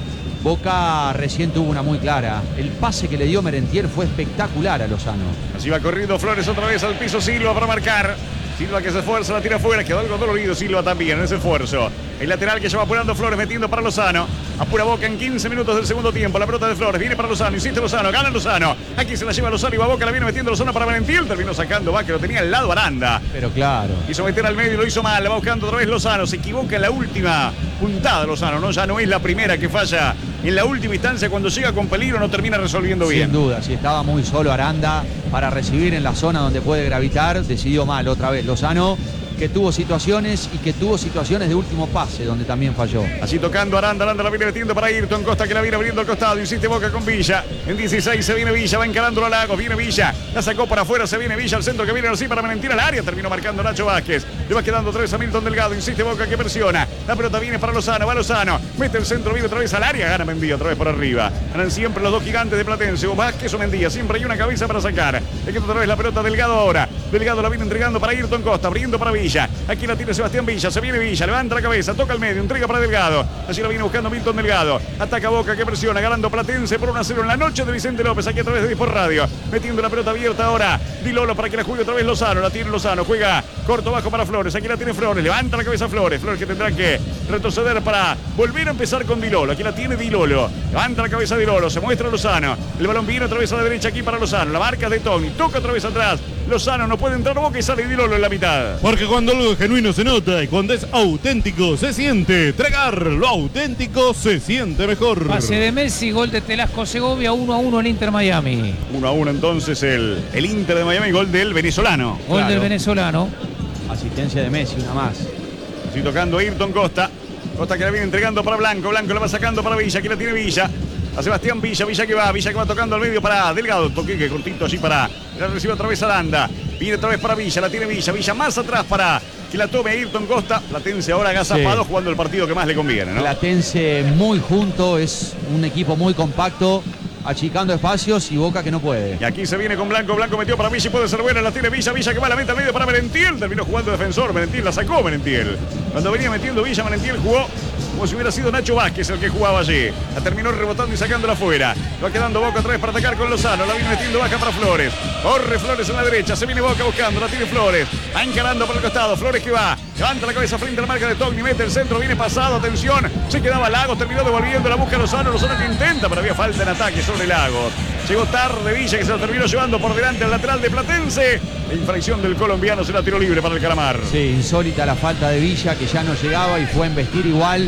Boca recién tuvo una muy clara. El pase que le dio Merentiel fue espectacular a Lozano. Así va corriendo Flores otra vez al piso, Silva para marcar. Silva que se esfuerza, la tira afuera, quedó algo dolorido Silva también en ese esfuerzo. El lateral que ya va apurando Flores, metiendo para Lozano. Apura Boca en quince minutos del segundo tiempo. La pelota de Flores, viene para Lozano, insiste Lozano, gana Lozano. Aquí se la lleva Lozano y va Boca, la viene metiendo Lozano para Valentín. Terminó sacando, va que lo tenía al lado Aranda. Pero claro. Quiso meter al medio y lo hizo mal, la va buscando otra vez Lozano. Se equivoca en la última puntada Lozano, ¿no? Ya no es la primera que falla. En la última instancia, cuando llega con peligro, no termina resolviendo bien. Sin duda, si estaba muy solo Aranda para recibir en la zona donde puede gravitar, decidió mal otra vez Lozano, que tuvo situaciones y que tuvo situaciones de último pase donde también falló. Así tocando Aranda, Aranda la viene metiendo para Ayrton Costa, que la viene abriendo al costado, insiste Boca con Villa. En dieciséis se viene Villa, va encarando a Lagos, viene Villa, la sacó para afuera, se viene Villa al centro que viene así para Valentín al área, terminó marcando Nacho Vázquez. Le va quedando tres a Milton Delgado, insiste Boca que presiona. La pelota viene para Lozano, va Lozano, mete el centro, viene otra vez al área, gana Mendía otra vez por arriba. Ganan siempre los dos gigantes de Platense, o Vázquez o Mendía, siempre hay una cabeza para sacar. Le queda otra vez la pelota Delgado ahora. Delgado la viene entregando para Ayrton Costa, abriendo para Villa. Aquí la tiene Sebastián Villa, se viene Villa, levanta la cabeza, toca el medio, entrega para Delgado. Así la viene buscando Milton Delgado. Ataca Boca que presiona, ganando Platense por uno a cero en la noche de Vicente López, aquí a través de Sport Radio. Metiendo la pelota abierta ahora. Di Lolo para que la juegue otra vez Lozano. La tiene Lozano, juega corto bajo para Flores. Aquí la tiene Flores, levanta la cabeza Flores. Flores que tendrá que retroceder para volver a empezar con Di Lolo. Aquí la tiene Di Lolo. Levanta la cabeza Di Lolo, se muestra Lozano. El balón viene otra vez a la derecha aquí para Lozano. La marca de Tony, toca otra vez atrás. Lozano no puede entrar Boca y sale Di Lolo en la mitad. Porque cuando algo es genuino se nota y cuando es auténtico se siente. Tragar lo auténtico se siente mejor. Pase de Messi, gol de Telasco Segovia, uno a uno en Inter Miami. uno a uno entonces el, el Inter de Miami, gol del venezolano. Gol Claro. del venezolano. Asistencia de Messi, una más. Así tocando Ayrton Costa. Costa que la viene entregando para Blanco. Blanco la va sacando para Villa. Aquí la tiene Villa. A Sebastián Villa. Villa que va. Villa que va tocando al medio para Delgado. Toque que cortito allí para. La recibe otra vez Aranda. Viene otra vez para Villa. La tiene Villa. Villa más atrás para que la tome Ayrton Costa. Platense ahora agazapado, Sí. jugando el partido que más le conviene, ¿no? Platense muy junto, es un equipo muy compacto, achicando espacios y Boca que no puede. Y aquí se viene con Blanco. Blanco metió para Villa y puede ser buena. La tiene Villa. Villa que va a la meta al medio para Merentiel. Terminó jugando defensor. Merentiel la sacó Merentiel. Cuando venía metiendo Villa, Merentiel jugó como si hubiera sido Nacho Vázquez el que jugaba allí. La terminó rebotando y sacándola afuera. Va quedando Boca otra vez para atacar con Lozano. La viene metiendo baja para Flores. Corre Flores en la derecha. Se viene Boca buscando. La tiene Flores. Va encarando por el costado. Flores que va. Levanta la cabeza frente a la marca de Togni. Mete el centro. Viene pasado. Atención. Se quedaba Lagos. Terminó devolviendo la busca Lozano. Lozano que intenta, pero había falta en ataque sobre Lagos. Llegó tarde Villa que se la terminó llevando por delante al lateral de Platense. La infracción del colombiano será tiro libre para el Calamar. Sí, insólita la falta de Villa que ya no llegaba y fue a embestir igual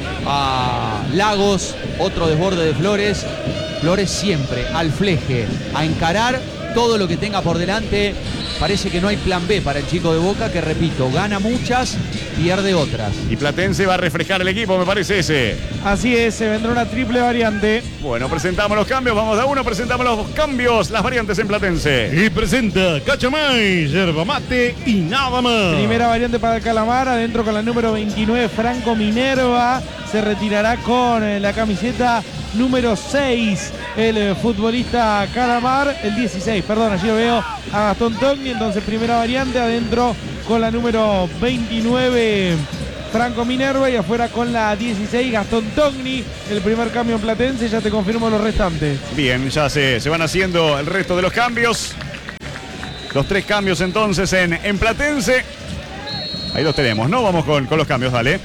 a Lagos. Otro desborde de Flores. Flores siempre al fleje, a encarar todo lo que tenga por delante. Parece que no hay plan B para el chico de Boca, que repito, gana muchas, pierde otras. Y Platense va a refrescar el equipo, me parece ese. Así es, se vendrá una triple variante. Bueno, presentamos los cambios, vamos de a uno, presentamos los cambios, las variantes en Platense. Y presenta Cachamay, yerba mate y nada más. Primera variante para el Calamar, adentro con la número veintinueve, Franco Minerva. Se retirará con eh, la camiseta número seis, el eh, futbolista Calamar, el dieciséis, perdón, allí lo veo a Gastón Togni. Entonces primera variante, adentro con la número veintinueve, Franco Minerva, y afuera con la dieciséis, Gastón Togni. El primer cambio en Platense, ya te confirmo los restantes. Bien, ya se, se van haciendo el resto de los cambios. Los tres cambios entonces en, en Platense. Ahí los tenemos, ¿no? Vamos con, con los cambios, dale.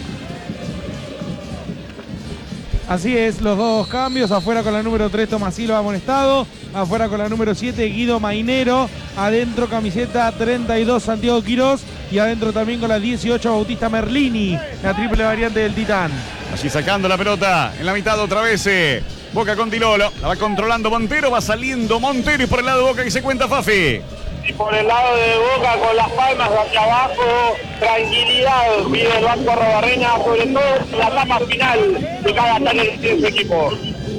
Así es, los dos cambios. Afuera con la número tres, Tomás Silva amonestado. Afuera con la número siete, Guido Mainero. Adentro camiseta treinta y dos, Santiago Quirós. Y adentro también con la dieciocho, Bautista Merlini. La triple variante del Titán. Allí sacando la pelota en la mitad otra vez. Eh, Boca con Tilolo. La va controlando Montero. Va saliendo Montero y por el lado de Boca que se cuenta Fafi. Y por el lado de Boca con las palmas hacia abajo, tranquilidad, pide el Banco Arrobarrena, sobre todo en la etapa final de cada ataque de su equipo.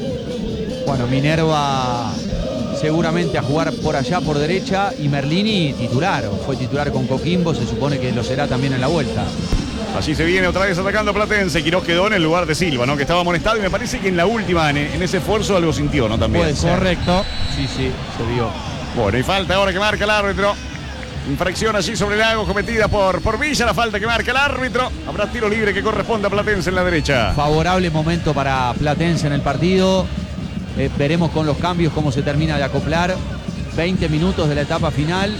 Bueno, Minerva seguramente a jugar por allá, por derecha, y Merlini titular, o fue titular con Coquimbo, se supone que lo será también en la vuelta. Allí se viene otra vez atacando Platense. Quirós quedó en el lugar de Silva, ¿no? Que estaba amonestado y me parece que en la última, en, en ese esfuerzo, algo sintió, ¿no? También. Puede ser. Correcto. Sí, sí, se vio. Bueno, y falta ahora que marca el árbitro. Infracción allí sobre Lago cometida por, por Villa. La falta que marca el árbitro. Habrá tiro libre que corresponde a Platense en la derecha. Favorable momento para Platense en el partido. Eh, veremos con los cambios cómo se termina de acoplar. veinte minutos de la etapa final.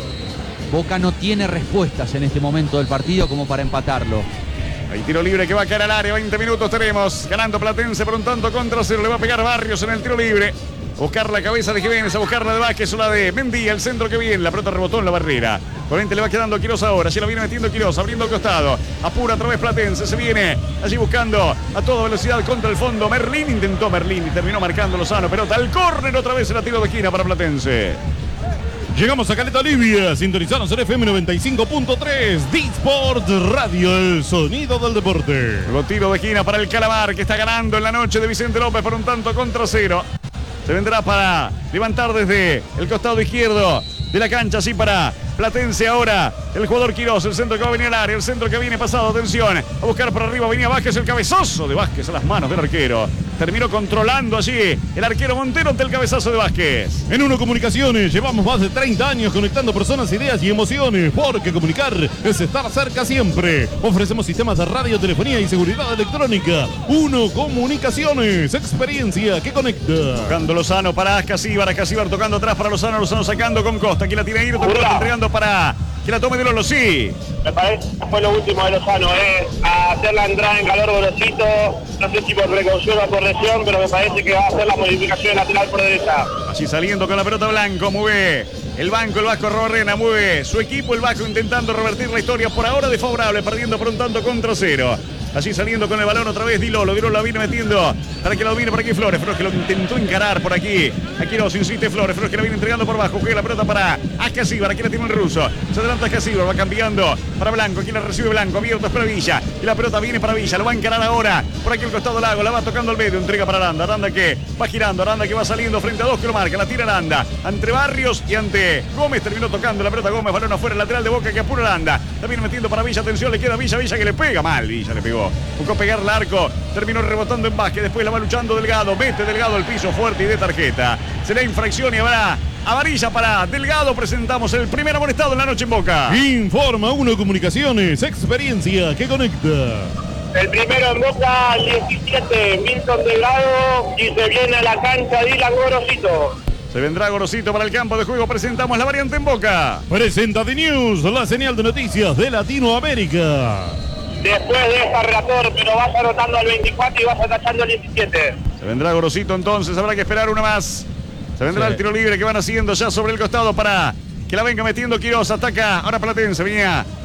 Boca no tiene respuestas en este momento del partido como para empatarlo. Hay tiro libre que va a caer al área. veinte minutos tenemos. Ganando Platense por un tanto contra cero. Le va a pegar Barrios en el tiro libre. A buscar la cabeza de Jiménez, a buscar la de Vázquez o la de Mendía, el centro que viene, la pelota rebotó en la barrera. Corriente le va quedando a Quirós ahora, allí lo viene metiendo Quirós, abriendo el costado. Apura otra vez Platense, se viene allí buscando a toda velocidad contra el fondo. Merlín intentó Merlín y terminó marcando Lozano, pelota al córner otra vez en la tiro de esquina para Platense. Llegamos a Caleta Olivia, sintonizanos en F M noventa y cinco punto tres, D-Sport Radio, el sonido del deporte. Luego tiro de esquina para el Calamar, que está ganando en la noche de Vicente López por un tanto contra cero. Se vendrá para levantar desde el costado izquierdo de la cancha, así para Platense ahora. El jugador Quirós, el centro que va a venir al área, el centro que viene pasado, atención, a buscar por arriba, venía Vázquez, el cabezazo de Vázquez a las manos del arquero. Terminó controlando allí el arquero Montero ante el cabezazo de Vázquez. En Uno Comunicaciones llevamos más de treinta años conectando personas, ideas y emociones, porque comunicar es estar cerca siempre. Ofrecemos sistemas de radio, telefonía y seguridad electrónica. Uno Comunicaciones, experiencia que conecta. Buscando Lozano para Ascasíbar, Ascasíbar tocando atrás para Lozano, Lozano sacando con Costa. Aquí la tiene Irto, entregando para que la tome de Lolo, sí. Me parece que fue lo último de Lozano, ¿eh? A hacer la entrada en calor Gorosito, no sé si por precaución o por lesión, pero me parece que va a hacer la modificación lateral por derecha. Allí saliendo con la pelota Blanco, mueve el banco, el Vasco Arrobarrena, mueve su equipo, el Vasco intentando revertir la historia por ahora desfavorable, perdiendo por un tanto contra cero. Allí saliendo con el balón otra vez Dilolo, Dilolo la viene metiendo para que lo domine por aquí Flores, Flores que lo intentó encarar por aquí. Aquí no, se insiste Flores, Flores que la viene entregando por abajo, juega la pelota para Ascasíbar, aquí la tiene el ruso. Se adelanta Ascasíbar, va cambiando para Blanco, aquí la recibe Blanco, abierto es para Villa. Y la pelota viene para Villa, lo va a encarar ahora. Por aquí el costado Lago, la va tocando al medio, entrega para Aranda, Aranda que va girando, Aranda que va saliendo frente a dos que lo marca, la tira Aranda. Ante Barrios y ante Gómez, terminó tocando la pelota Gómez, balón afuera, lateral de Boca que apura Aranda. La viene metiendo para Villa, atención, le queda Villa, Villa que le pega mal, Villa le pegó. Buscó pegar el arco, terminó rebotando en Vázquez, después la va luchando Delgado, mete Delgado al piso fuerte y de tarjeta. Será infracción y habrá amarilla para Delgado. Presentamos el primer amonestado en la noche en Boca. Informa Uno Comunicaciones, experiencia que conecta. El primero en Boca, diecisiete, Milton Delgado, y se viene a la cancha Dylan Gorosito. Se vendrá Gorosito para el campo de juego. Presentamos la variante en Boca. Presenta The News, la señal de noticias de Latinoamérica. Después de esta relator, pero vas anotando al veinticuatro y vas atachando al diecisiete. Se vendrá Gorosito entonces, habrá que esperar una más. Se vendrá sí. El tiro libre que van haciendo ya sobre el costado para que la venga metiendo Quirós. Ataca ahora Platense, venía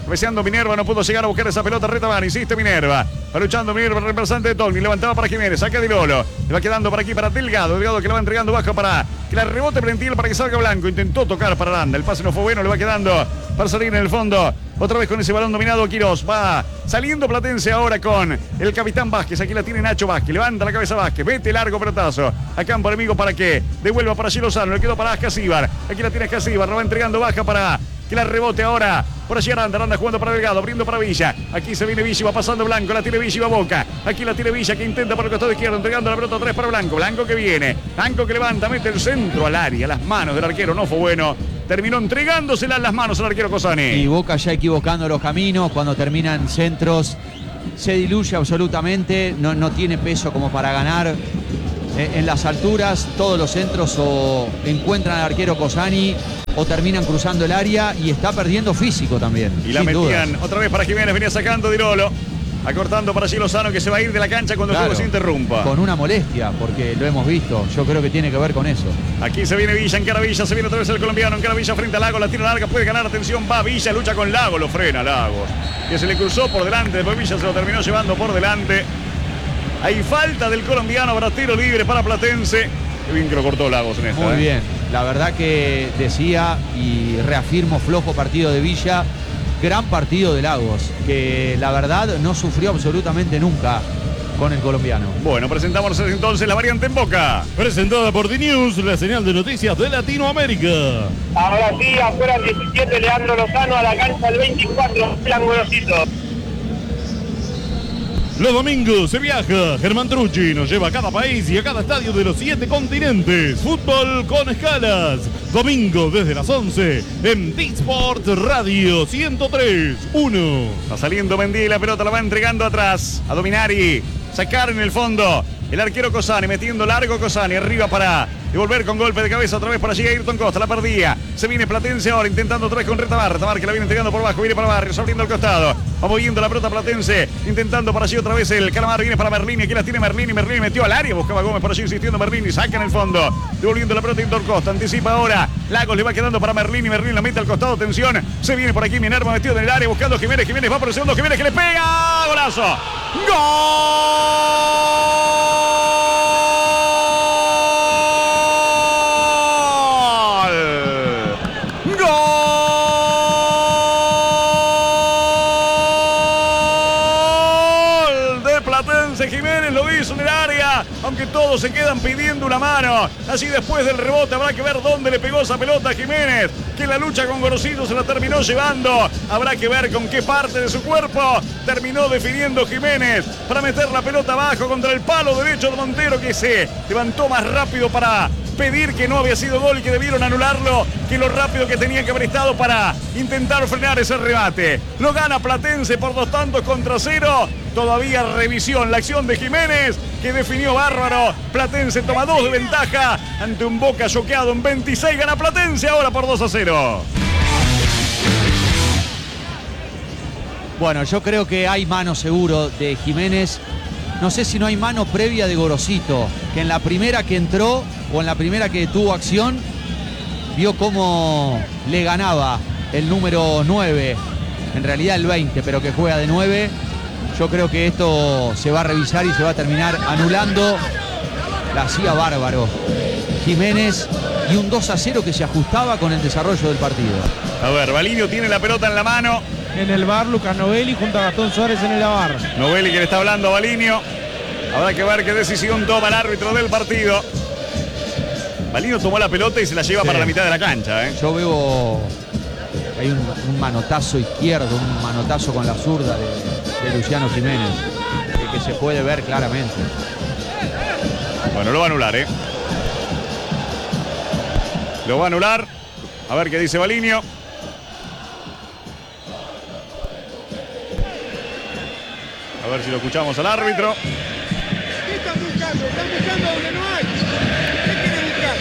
Cabeceando Minerva, no pudo llegar a buscar esa pelota. Retamar, insiste Minerva. Va luchando Minerva, el reemplazante de Togni. Levantaba para Jiménez, saca Di Lolo. Le va quedando por aquí para Delgado. Delgado que le va entregando bajo para que la rebote Plentil para que salga Blanco. Intentó tocar para Aranda. El pase no fue bueno, le va quedando para salir en el fondo. Otra vez con ese balón dominado Quirós. Va saliendo Platense ahora con el capitán Vázquez. Aquí la tiene Nacho Vázquez. Levanta la cabeza Vázquez. Vete largo pelotazo. A campo enemigo para que devuelva para Gil Lozano. Le quedó para Ascasíbar. Aquí la tiene Ascasíbar. Lo va entregando baja para que la rebote ahora. Por allí Aranda. Aranda jugando para Delgado. Abriendo para Villa. Aquí se viene Villa y va pasando Blanco. La tiene Villa y va Boca. Aquí la tiene Villa que intenta por el costado izquierdo. Entregando la pelota otra vez para Blanco. Blanco que viene. Blanco que levanta. Mete el centro al área. Las manos del arquero. No fue bueno. Terminó entregándosela en las manos al arquero Cosani. Y Boca ya equivocando los caminos. Cuando terminan centros se diluye absolutamente. No, no tiene peso como para ganar. En las alturas todos los centros o encuentran al arquero Cosani o terminan cruzando el área y está perdiendo físico también. Y la metían dudas. Otra vez para Jiménez. Venía sacando Di Lolo. Acortando para Gil Lozano que se va a ir de la cancha cuando claro, el juego se interrumpa. Con una molestia, porque lo hemos visto. Yo creo que tiene que ver con eso. Aquí se viene Villa, encara Villa, se viene otra vez el colombiano, encara Villa frente a Lagos, la tira larga, puede ganar, atención, va Villa, lucha con Lagos, lo frena Lagos. Que se le cruzó por delante, después Villa se lo terminó llevando por delante. Hay falta del colombiano, habrá tiro libre para Platense. Qué bien que lo cortó Lagos en esta. Muy ¿eh? bien, la verdad que decía y reafirmo flojo partido de Villa. Gran partido de Lagos, que la verdad no sufrió absolutamente nunca con el colombiano. Bueno, presentamos entonces la variante en Boca. Presentada por D-News, la señal de noticias de Latinoamérica. Ahora sí, afuera el diecisiete, Leandro Lozano, a la cancha el veinticuatro, Plan Gorosito. Los domingos se viaja. Germán Trucci nos lleva a cada país y a cada estadio de los siete continentes. Fútbol con escalas. Domingo desde las once en D-Sport Radio ciento tres punto uno. Está saliendo Mendy, la pelota la va entregando atrás a Dominari. Sacar en el fondo el arquero Cosani, metiendo largo Cosani, arriba para devolver con golpe de cabeza otra vez por allí Ayrton Costa, la perdía. Se viene Platense ahora intentando otra vez con Retamar. Retamar que la viene entregando por abajo, viene para Barrios, abriendo al costado. Va moviendo la pelota Platense, intentando por allí otra vez el Calamar, viene para Merlini, aquí la tiene Merlini, Merlini metió al área, buscaba Gómez por allí insistiendo Merlini, saca en el fondo, devolviendo la pelota Ayrton Costa, anticipa ahora, Lagos le va quedando para Merlini, Merlini la mete al costado, tensión, se viene por aquí Minerva metido en el área, buscando Jiménez, Jiménez va por el segundo, Jiménez que le pega, golazo, ¡gol! Jiménez lo hizo en el área, aunque todos se quedan pidiendo una mano. Así después del rebote habrá que ver dónde le pegó esa pelota a Jiménez, que la lucha con Gorosito se la terminó llevando. Habrá que ver con qué parte de su cuerpo terminó definiendo Jiménez para meter la pelota abajo contra el palo derecho de Montero, que se levantó más rápido para pedir que no había sido gol y que debieron anularlo, que lo rápido que tenía que haber estado para intentar frenar ese remate. Lo gana Platense por dos tantos contra cero. Todavía revisión la acción de Jiménez, que definió bárbaro. Platense toma dos de ventaja ante un Boca choqueado en veintiséis. Gana Platense ahora por dos a cero. Bueno, yo creo que hay mano seguro de Jiménez. No sé si no hay mano previa de Gorosito, que en la primera que entró o en la primera que tuvo acción, vio cómo le ganaba el número nueve, en realidad el veinte, pero que juega de nueve. Yo creo que esto se va a revisar y se va a terminar anulando. La hacía bárbaro Jiménez y un dos a cero que se ajustaba con el desarrollo del partido. A ver, Balinio tiene la pelota en la mano. En el bar, Lucas Novelli junto a Gastón Suárez en el bar. Novelli que le está hablando a Balinio. Habrá que ver qué decisión toma el árbitro del partido. Balinio tomó la pelota y se la lleva sí. para la mitad de la cancha. ¿eh? Yo veo... Hay un, un manotazo izquierdo, un manotazo con la zurda de, de Luciano Jiménez, que, que se puede ver claramente. Bueno, lo va a anular, ¿eh? Lo va a anular. A ver qué dice Balinio. A ver si lo escuchamos al árbitro. ¿Qué están buscando? Están buscando donde no hay. ¿Qué quieren buscar?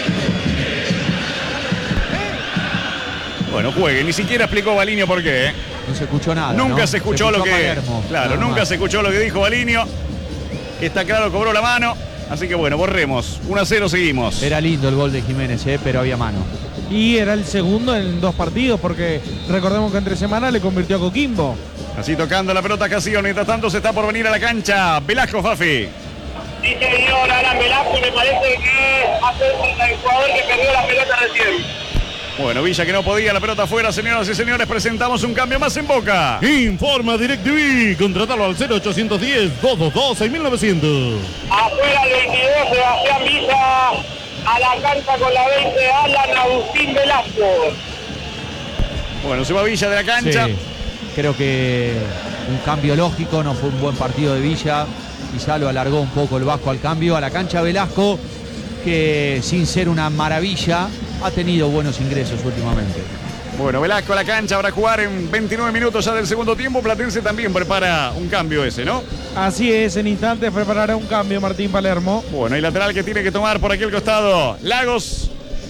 ¿Eh? Bueno, juegue. Ni siquiera explicó Balinio por qué. ¿eh? No se escuchó nada. Nunca ¿no? se escuchó, se escuchó lo que. Palermo, claro, nunca más. se escuchó lo que dijo Balinio. Que está claro, cobró la mano. Así que bueno, borremos. uno a cero seguimos. Era lindo el gol de Jiménez, ¿eh? Pero había mano. y era el segundo en dos partidos, porque recordemos que entre semana le convirtió a Coquimbo. Así tocando la pelota Casillo, mientras tanto se está por venir a la cancha Velasco, Fafi. Sí, señor, Alan Velasco, me parece que va a ser el jugador que perdió la pelota recién. Bueno, Villa que no podía, la pelota afuera, señoras y señores, presentamos un cambio más en Boca. Informa DirecTV, contratalo al cero ochocientos diez, doscientos veintidós, seis mil novecientos. Afuera el veintidós, Sebastián Villa, a la cancha con la veinte, Alan Agustín Velasco. Bueno, se va Villa de la cancha. Sí, creo que un cambio lógico, no fue un buen partido de Villa, quizá lo alargó un poco el Vasco al cambio. A la cancha Velasco, que sin ser una maravilla, ha tenido buenos ingresos últimamente. Bueno, Velasco a la cancha para jugar en veintinueve minutos ya del segundo tiempo. Platense también prepara un cambio ese, ¿no? Así es, en instantes preparará un cambio Martín Palermo. Bueno, y lateral que tiene que tomar por aquel costado Lagos,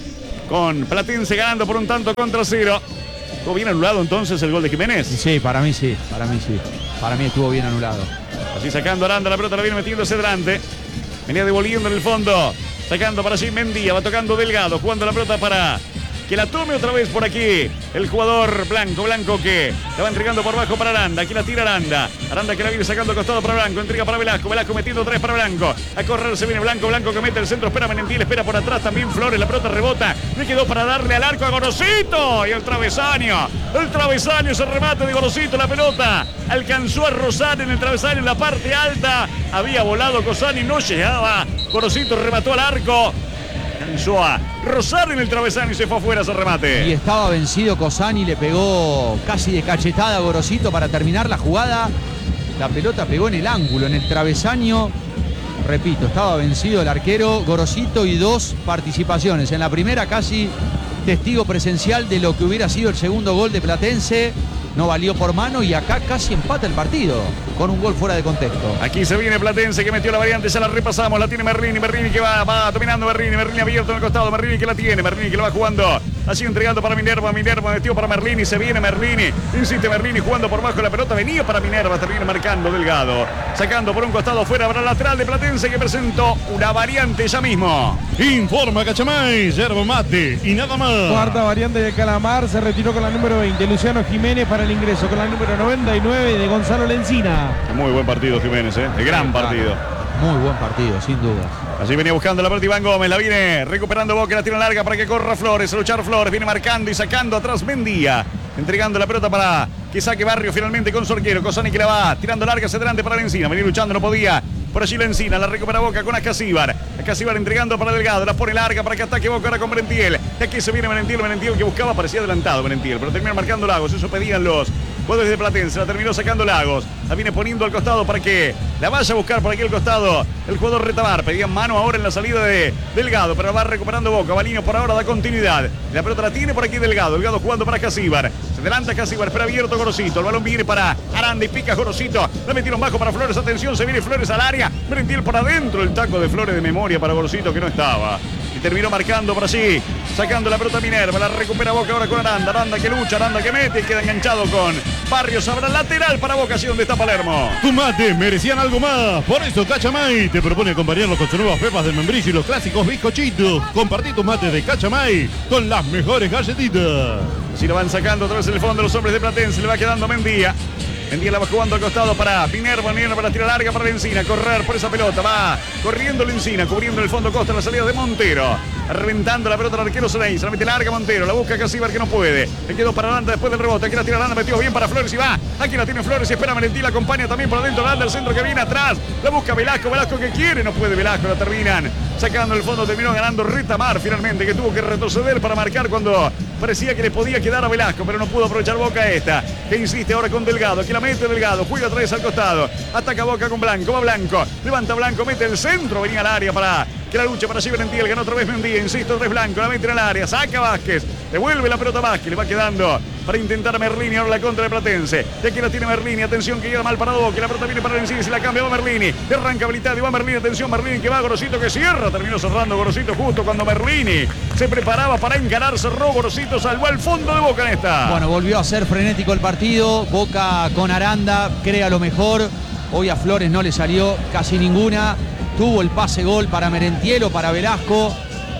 con Platense ganando por un tanto contra cero. ¿Estuvo bien anulado entonces el gol de Jiménez? Sí, para mí sí, para mí sí. Para mí estuvo bien anulado. Así sacando Aranda, la pelota la viene metiéndose delante. Venía devolviendo en el fondo. Sacando para allí Mendía, va tocando Delgado, jugando la pelota para que la tome otra vez por aquí el jugador Blanco, Blanco que la va entregando por bajo para Aranda, aquí la tira Aranda, Aranda que la viene sacando al costado para Blanco, entrega para Velasco, Velasco metiendo otra vez para Blanco, a correr se viene Blanco, Blanco que mete el centro, espera Menentiel, espera por atrás también Flores, la pelota rebota, le quedó para darle al arco a Gorosito y el travesaño, el travesaño, ese remate de Gorosito, la pelota alcanzó a rozar en el travesaño en la parte alta, había volado Cosani, no llegaba, Gorosito remató al arco. Alcanzó a rozar en el travesaño y se fue afuera ese remate. Y estaba vencido Cosani, le pegó casi de cachetada a Gorosito para terminar la jugada. La pelota pegó en el ángulo, en el travesaño. Repito, estaba vencido el arquero Gorosito y dos participaciones. En la primera casi testigo presencial de lo que hubiera sido el segundo gol de Platense. No valió por mano y acá casi empata el partido con un gol fuera de contexto. Aquí se viene Platense que metió la variante, ya la repasamos, la tiene Merlini, Merlini que va, va dominando Merlini, Merlini abierto en el costado, Merlini que la tiene, Merlini que lo va jugando, así entregando para Minerva, Minerva metió para Merlini, se viene Merlini, insiste Merlini jugando por bajo la pelota, venía para Minerva, termina marcando Delgado, sacando por un costado fuera para el lateral de Platense que presentó una variante ya mismo. Informa Cachamay, yerba mate y nada más. Cuarta variante de Calamar, se retiró con la número veinte, Luciano Jiménez para el ingreso con la número noventa y nueve de Gonzalo Lencina. Muy buen partido Jiménez, ¿eh? De gran partido. Muy buen partido, sin duda. Así venía buscando la pelota Iván Gómez, la viene recuperando Boca, la tira larga para que corra Flores, a luchar Flores, viene marcando y sacando atrás Mendía, entregando la pelota para que saque Barrio finalmente con su arquero, Cosani que la va tirando larga hacia adelante para Lencina, venía luchando, no podía. Por allí Lencina, la recupera Boca con Ascasíbar. Ascasíbar entregando para Delgado, la pone larga para que ataque Boca ahora con Merentiel. Aquí se viene Merentiel, Merentiel que buscaba, parecía adelantado Merentiel, pero termina marcando Lagos, eso pedían los jugadores de Platense, la terminó sacando Lagos. La viene poniendo al costado para que la vaya a buscar por aquí al costado el jugador Retamar. Pedían mano ahora en la salida de Delgado, pero va recuperando Boca. Balino por ahora da continuidad. La pelota la tiene por aquí Delgado. Delgado jugando para Ascasíbar. Se adelanta Ascasíbar, espera abierto Gorosito. El balón viene para Aranda y pica Gorosito. La metieron bajo para Flores. Atención, se viene Flores al área. Merentiel por adentro. El taco de Flores de memoria para Gorosito que no estaba. Y terminó marcando por allí, sacando la pelota Minerva, la recupera Boca ahora con Aranda, Aranda que lucha, Aranda que mete y queda enganchado con Barrios, habrá lateral para Boca, así donde está Palermo. Tu mate merecían algo más, por eso Cachamay te propone acompañarlo con sus nuevas pepas del membrillo y los clásicos bizcochitos. Compartí tus mates de Cachamay con las mejores galletitas. Si lo van sacando otra vez en el fondo los hombres de Platense, le va quedando Mendía. Mendía la va jugando al costado para Minerva, Minerva para la tira larga para Lencina, correr por esa pelota, va corriendo Lencina, cubriendo el fondo Costa la salida de Montero, reventando la pelota al arquero Soleil, se la mete larga Montero, la busca Casíbar que no puede, le quedó para Aranda después del rebote, aquí la tira Aranda, metió bien para Flores y va, aquí la tiene Flores y espera Merentiel, la acompaña también por adentro, Aranda el centro que viene atrás, la busca Velasco, Velasco que quiere, no puede Velasco, la terminan sacando el fondo, terminó ganando Retamar finalmente, que tuvo que retroceder para marcar cuando parecía que le podía quedar a Velasco, pero no pudo aprovechar Boca esta, que insiste ahora con Delgado, aquí la mete Delgado, juega otra vez al costado, ataca Boca con Blanco, va Blanco, levanta Blanco, mete el centro, venía al área para que la lucha para allí Merentiel, ganó otra vez Mendía, insisto, otra vez Blanco, la mete en el área, saca Vázquez, devuelve la pelota Vázquez, le va quedando para intentar Merlini, ahora la contra de Platense, de aquí la tiene Merlini, atención que queda mal parado Boca, la pelota viene para Lencina, si la cambia va Merlini, le arranca habilitado y va Merlini, atención Merlini que va, Gorosito que cierra, terminó cerrando Gorosito justo cuando Merlini se preparaba para encarar, cerró Gorosito, salvó al fondo de Boca en esta. Bueno, volvió a ser frenético el partido, Boca con Aranda, crea lo mejor, hoy a Flores no le salió casi ninguna, tuvo el pase gol para Merentiel o para Velasco,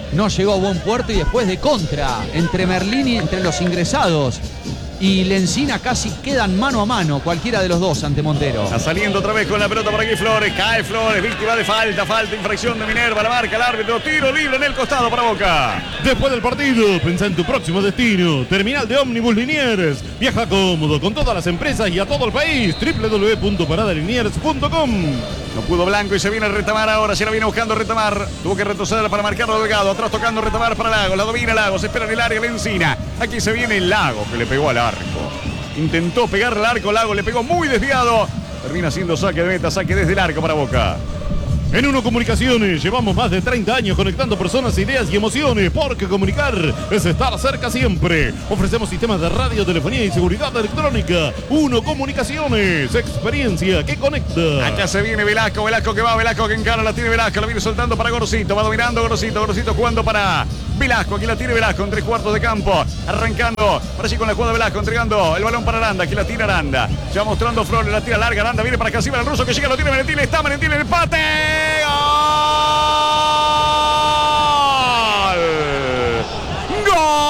no llegó a buen puerto y después de contra entre Merlín y entre los ingresados y Lencina casi quedan mano a mano, cualquiera de los dos ante Montero. Está saliendo otra vez con la pelota por aquí Flores, cae Flores, víctima de falta, falta, infracción de Minerva, la marca el árbitro, tiro libre en el costado para Boca. Después del partido, pensá en tu próximo destino. Terminal de ómnibus Liniers. Viaja cómodo con todas las empresas y a todo el país. doble u doble u doble u punto parada liniers punto com. No pudo Blanco y se viene Retamar ahora, se la viene buscando Retamar. Tuvo que retroceder para marcarlo Delgado, atrás tocando Retamar para Lagos, la domina Lagos, espera en el área Lencina. Aquí se viene el Lagos que le pegó al arco. Intentó pegar el arco, Lagos le pegó muy desviado. Termina siendo saque de meta, saque desde el arco para Boca. En Uno Comunicaciones llevamos más de treinta años conectando personas, ideas y emociones, porque comunicar es estar cerca siempre. Ofrecemos sistemas de radio, telefonía y seguridad electrónica. Uno Comunicaciones, experiencia que conecta. Acá se viene Velasco, Velasco que va, Velasco que encara, la tiene Velasco, la viene soltando para Gorosito, va dominando Gorosito, Gorosito jugando para Velasco, aquí la tiene Velasco en tres cuartos de campo, arrancando, para allí con la jugada de Velasco, entregando el balón para Aranda, aquí la tira Aranda, se va mostrando Flores, la tira larga, Aranda viene para Casiva, el ruso que llega, lo tiene Valentín, está Valentín en el empate. ¡Gol!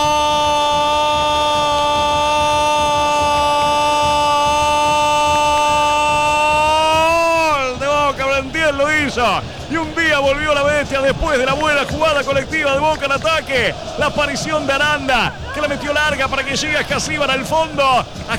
¡Gol! De Boca, Valentín lo hizo. Y un día volvió la bestia después de la buena jugada colectiva de Boca en ataque. La aparición de Aranda, que la metió larga para que llegue a Casíbar al fondo.